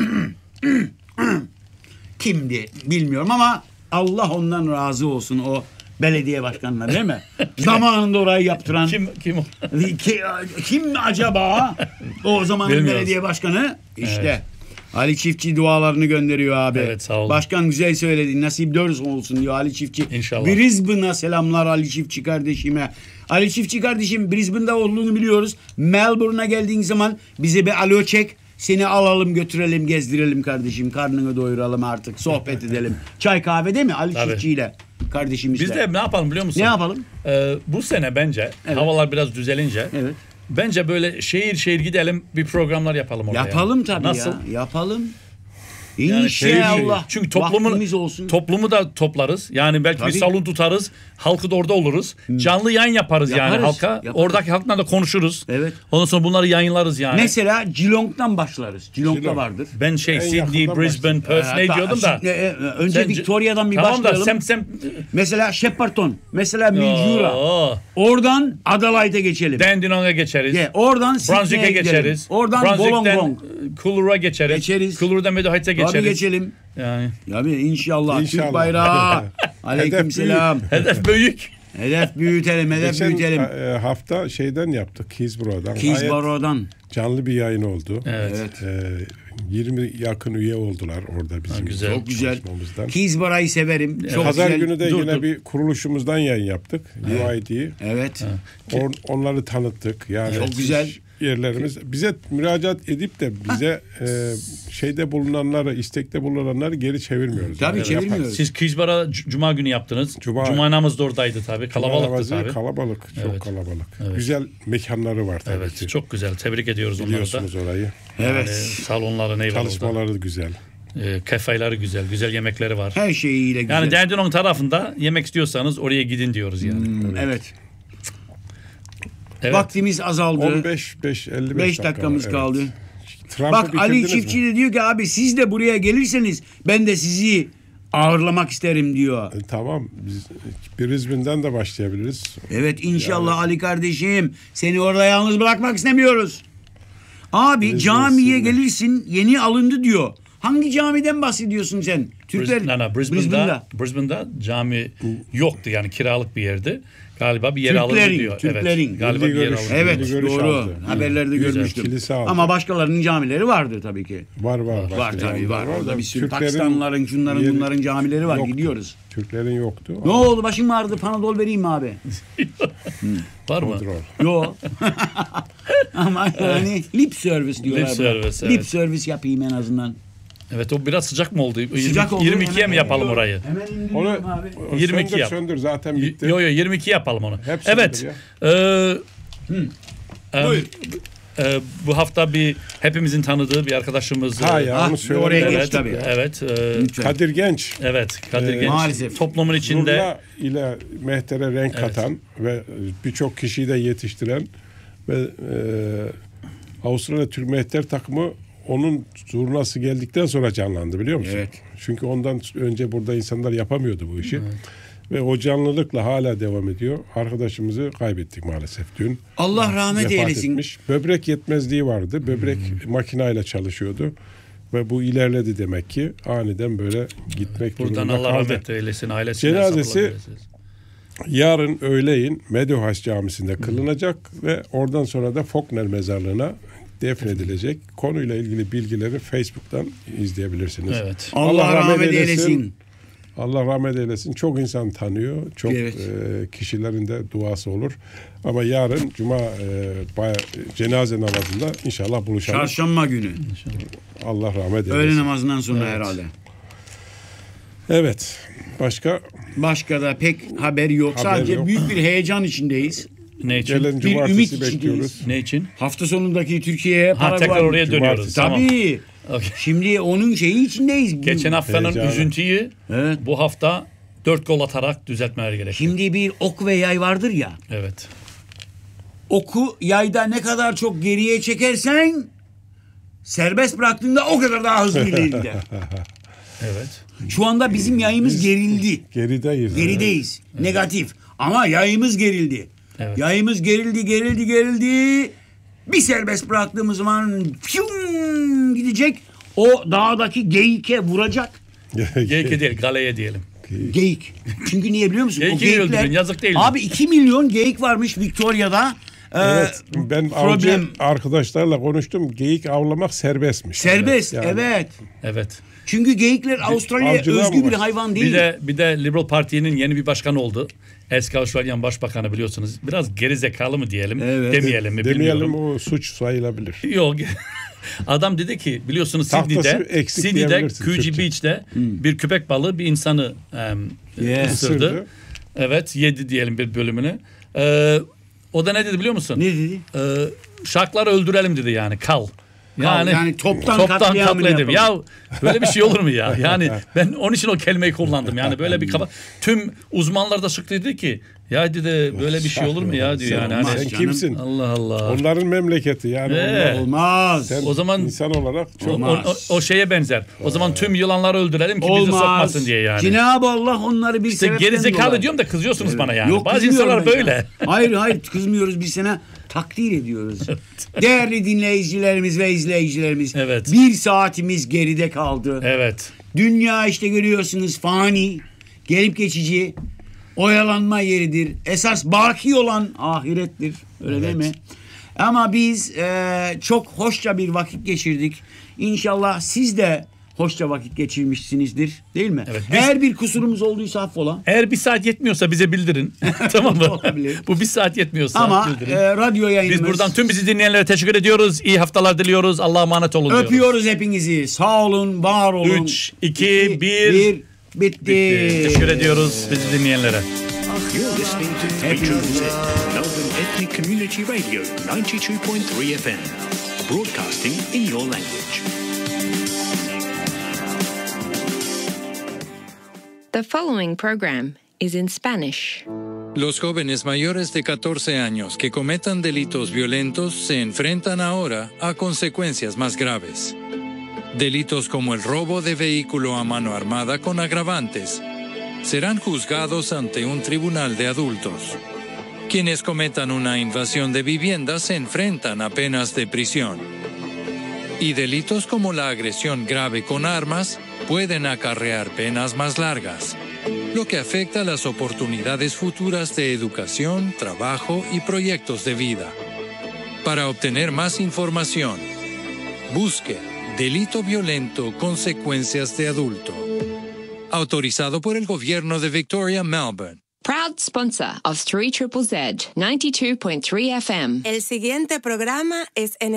kimdi bilmiyorum ama Allah ondan razı olsun, o belediye başkanına, değil mi? Zamanında orayı yaptıran Kim o? kim acaba? O zamanın Bilmiyoruz. belediye başkanı işte. Ali Çiftçi dualarını gönderiyor abi. Evet, sağ olun. Başkan güzel söyledi. Nasip dört olsun diyor Ali Çiftçi. İnşallah. Brisbane'a selamlar Ali Çiftçi kardeşime. Ali Çiftçi kardeşim, Brisbane'da olduğunu biliyoruz. Melbourne'a geldiğin zaman bize bir alo çek. Seni alalım, götürelim, gezdirelim kardeşim. Karnını doyuralım artık. Sohbet edelim. Çay kahve değil mi Ali Tabii. Çiftçi ile kardeşimizle. Biz de ne yapalım biliyor musun? Ne yapalım? Bu sene bence Evet. havalar biraz düzelince Evet. bence böyle şehir şehir gidelim, bir programlar yapalım orada. Yapalım yani. tabii Nasıl? ya. Yapalım. Yani İnşallah. çünkü Vaktimiz olsun. toplumu da toplarız. Yani belki bir Tabii. salon tutarız. Halkı da orada oluruz. Canlı yayın yaparız yani Yaparız, halka. yaparız. Oradaki halkla da konuşuruz. Evet. Ondan sonra bunları yayınlarız yani. Mesela Geelong'dan başlarız. Geelong'da Geelong. vardır. Ben Sydney, yakından Brisbane, Perth ne diyordum da. Önce Sen- Victoria'dan bir tamam başlayalım. da sen Mesela Shepparton, mesela Mildura. Oo, Oradan Adelaide'e geçelim. Dandenong'a geçeriz. Oradan Brunswick'e Sydney'e gidelim. geçeriz. Oradan Brunswick'ten Wollongong. Cooloo'ya geçeriz. Geçeriz. Cooloo'dan Meadow Heights'e Tabii geçeriz. geçelim. Yani Tabii inşallah. İnşallah. Türk bayrağı. Aleykümselam. hedef büyük. Hedef büyütelim, hedef Geçen büyütelim. hafta şeyden yaptık, Keysborough'dan. Keysborough'dan. Canlı bir yayın oldu. Evet. 20 yakın üye oldular orada bizim güzel. Çok güzel. çalışmamızdan. Keysborough'ı severim. Çok Pazar güzel. günü de Dur, yine dur. bir kuruluşumuzdan yayın yaptık. UID'yi. Evet. Onları tanıttık. Yani Çok güzel. yerlerimiz. Bize müracaat edip de bize şeyde bulunanları, istekte bulunanları geri çevirmiyoruz. Tabii Yani çevirmiyoruz. yaparız. Siz Cuma günü yaptınız. Cuma namazı da oradaydı tabii. Kalabalıktı Namazı tabii. Kalabalık, çok Evet. kalabalık. Güzel mekanları var tabii Evet, ki. çok güzel. Tebrik ediyoruz onları da. Biliyorsunuz orayı. Evet. Salonları ne var orada. Çalışmaları güzel. Kafeleri güzel. Güzel yemekleri var. Her şeyiyle güzel. Yani Dandenong tarafında yemek istiyorsanız oraya gidin diyoruz yani. Evet. Evet. Vaktimiz azaldı. 55 5 dakikamız evet. kaldı. Trump'ı Bak Ali bitirdiniz Çiftçi mi? de diyor ki abi siz de buraya gelirseniz ben de sizi ağırlamak isterim diyor. Tamam. Biz Brisbane'den de başlayabiliriz. Evet inşallah Ali kardeşim, seni orada yalnız bırakmak istemiyoruz. Abi Brisbane, camiye Sydney. gelirsin, yeni alındı diyor. Hangi camiden bahsediyorsun sen? Brisbane'da cami yoktu yani, kiralık bir yerdi. Galiba bir yer alındı diyor. Türklerin. Evet. Galiba bir yer Görüş. alındı. Evet Milli görüş doğru. aldı. Haberlerde Güzel. görmüştüm. Kilise aldı. Ama başkalarının camileri vardır tabii ki. Var. Var Başka tabii var. camiler Orada da bir sürü Türklerin Pakistanlıların, şunların yeri bunların camileri var. yoktu. Gidiyoruz. Türklerin yoktu. Ne oldu? Başım ağrıdı. Panadol vereyim mi abi? Var mı? Kontrol. Yo. Ama yani lip service diyorlar. Lip buna. service, Lip evet. service yapayım en azından. Evet, o biraz sıcak mı oldu? Sıcak oldu. 22'ye mi Hemen yapalım indiriyorum. orayı? Hemen indiriyorum Onu abi. 22 söndür, yap. söndür zaten bitti. Yo 22 yapalım onu. Hep Evet. söndür Buyur. Bu hafta hepimizin tanıdığı bir arkadaşımız. Ha ya onu oraya söyle. geç Evet, tabii. evet. Lütfen. Kadir Genç. Evet, Kadir Genç. Maalesef. Toplumun içinde Zurna ile mehtere renk katan ve birçok kişiyi de yetiştiren ve Avustralya Türk Mehter takımı onun zurnası geldikten sonra canlandı, biliyor musun? Evet. Çünkü ondan önce burada insanlar yapamıyordu bu işi. Ve o canlılıkla hala devam ediyor. Arkadaşımızı kaybettik maalesef dün. Allah rahmet Vefat eylesin. etmiş. Böbrek yetmezliği vardı. Böbrek makinayla çalışıyordu. Ve bu ilerledi demek ki. Aniden böyle gitmek buradan durumunda Allah kaldı. rahmet eylesin, ailesine. Cenazesi sabırlar eylesin. Yarın öğleyin Meadow Camii'nde kılınacak ve oradan sonra da Faulkner Mezarlığı'na defnedilecek. Konuyla ilgili bilgileri Facebook'tan izleyebilirsiniz. Evet. Allah rahmet eylesin. Allah rahmet eylesin. Çok insan tanıyor. Çok Evet. kişilerin de duası olur. Ama yarın Cuma cenaze namazında inşallah buluşalım. Çarşamba günü. Allah rahmet eylesin. Öğle namazından sonra herhalde. Evet. Başka da pek haber yok. Sadece yok. büyük bir heyecan içindeyiz. Ne için? Gelen Bir ümit cumartesi içindeyiz. bekliyoruz. Ne için? Hafta sonundaki Türkiye'ye Ha, tekrar Paraguay. oraya dönüyoruz. Tabii. Tamam. Okay. Şimdi onun şeyi içindeyiz. Geçen haftanın Heyecanı. üzüntüyü Evet. bu hafta 4 gol atarak düzeltmeler gerekiyor. Şimdi bir ok ve yay vardır ya. Evet. Oku yayda ne kadar çok geriye çekersen serbest bıraktığında o kadar daha hızlı ileri gider. Evet. Şu anda bizim yayımız gerildi. Gerideyiz. Gerideyiz. Negatif. Ama yayımız gerildi. Evet. Yayımız gerildi. Bir serbest bıraktığımız zaman fium gidecek. O dağdaki geyike vuracak. Geyik değil, galeye diyelim. Geyik. Çünkü niye biliyor musun? Geyik'i öldürün, yazık değil mi? Abi 2 milyon geyik varmış Victoria'da. Evet, ben avcı arkadaşlarla konuştum. Geyik avlamak serbestmiş. Serbest, Yani. evet. Evet. Çünkü geyikler Avustralya'ya avcılığa özgü mı bir var? hayvan değil. Bir de Liberal Parti'nin yeni bir başkanı oldu. Eski Avustralyan Başbakanı biliyorsunuz. Biraz gerizekalı mı diyelim, Evet. demeyelim mi Demeyelim, bilmiyorum. o suç sayılabilir. Yok. Adam dedi ki biliyorsunuz Tahtası Sydney'de eksik diyebilirsin Coogee Türkçe. Beach'te bir köpek balığı bir insanı ısırdı. Isırdı. Evet, yedi diyelim bir bölümünü. O da ne dedi biliyor musun? Ne dedi? Şarkları öldürelim dedi yani kal. Yani toptan katliamını katledim. Ya yapalım. böyle bir şey olur mu ya? Yani ben onun için o kelimeyi kullandım. Yani böyle bir tüm uzmanlar da çıktı dedi ki ya dedi böyle bir şey olur mu ya diyor yani. Olmaz. Hani, Sen canım. kimsin? Allah Allah. Onların memleketi yani. Evet. Olmaz. Sen O zaman- insan olarak çok O şeye benzer. O zaman tüm yılanları öldürelim ki bizi Olmaz. sokmasın diye yani. Cenab-ı Allah onları bir İşte sebepten gerizekalı dolayı. diyorum da kızıyorsunuz bana yani. Yok, Bazı kızmıyorum insanlar ben böyle. sana. Hayır kızmıyoruz, biz sana takdir ediyoruz. Değerli dinleyicilerimiz ve izleyicilerimiz. Evet. Bir saatimiz geride kaldı. Evet. Dünya işte görüyorsunuz fani, gelip geçici, oyalanma yeridir. Esas baki olan ahirettir. Öyle değil mi? Ama biz çok hoşça bir vakit geçirdik. İnşallah siz de hoşça vakit geçirmişsinizdir. Değil mi? Evet, Eğer bir kusurumuz olduysa affola. Eğer bir saat yetmiyorsa bize bildirin. Tamam mı? Olabilir. Bu bir saat yetmiyorsa Ama bildirin. radyo yayınımız. Biz buradan tüm bizi dinleyenlere teşekkür ediyoruz. İyi haftalar diliyoruz. Allah'a emanet olun diyoruz. öpüyoruz hepinizi. Sağ olun, var olun. 3, 2, 1. Bitti. Teşekkür ediyoruz bizi dinleyenlere. You're listening to 3 Z, Melbourne Ethnic Community Radio 92.3 FM, broadcasting in your language. The following program is in Spanish. Los jóvenes mayores de 14 años que cometan delitos violentos se enfrentan ahora a consecuencias más graves. Delitos como el robo de vehículo a mano armada con agravantes serán juzgados ante un tribunal de adultos. Quienes cometan una invasión de vivienda se enfrentan a penas de prisión. Y delitos como la agresión grave con armas pueden acarrear penas más largas, lo que afecta las oportunidades futuras de educación, trabajo y proyectos de vida. Para obtener más información, busque Delito Violento, Consecuencias de Adulto. Autorizado por el Gobierno de Victoria, Melbourne. Proud sponsor of 3ZZZ 92.3 FM. El siguiente programa es en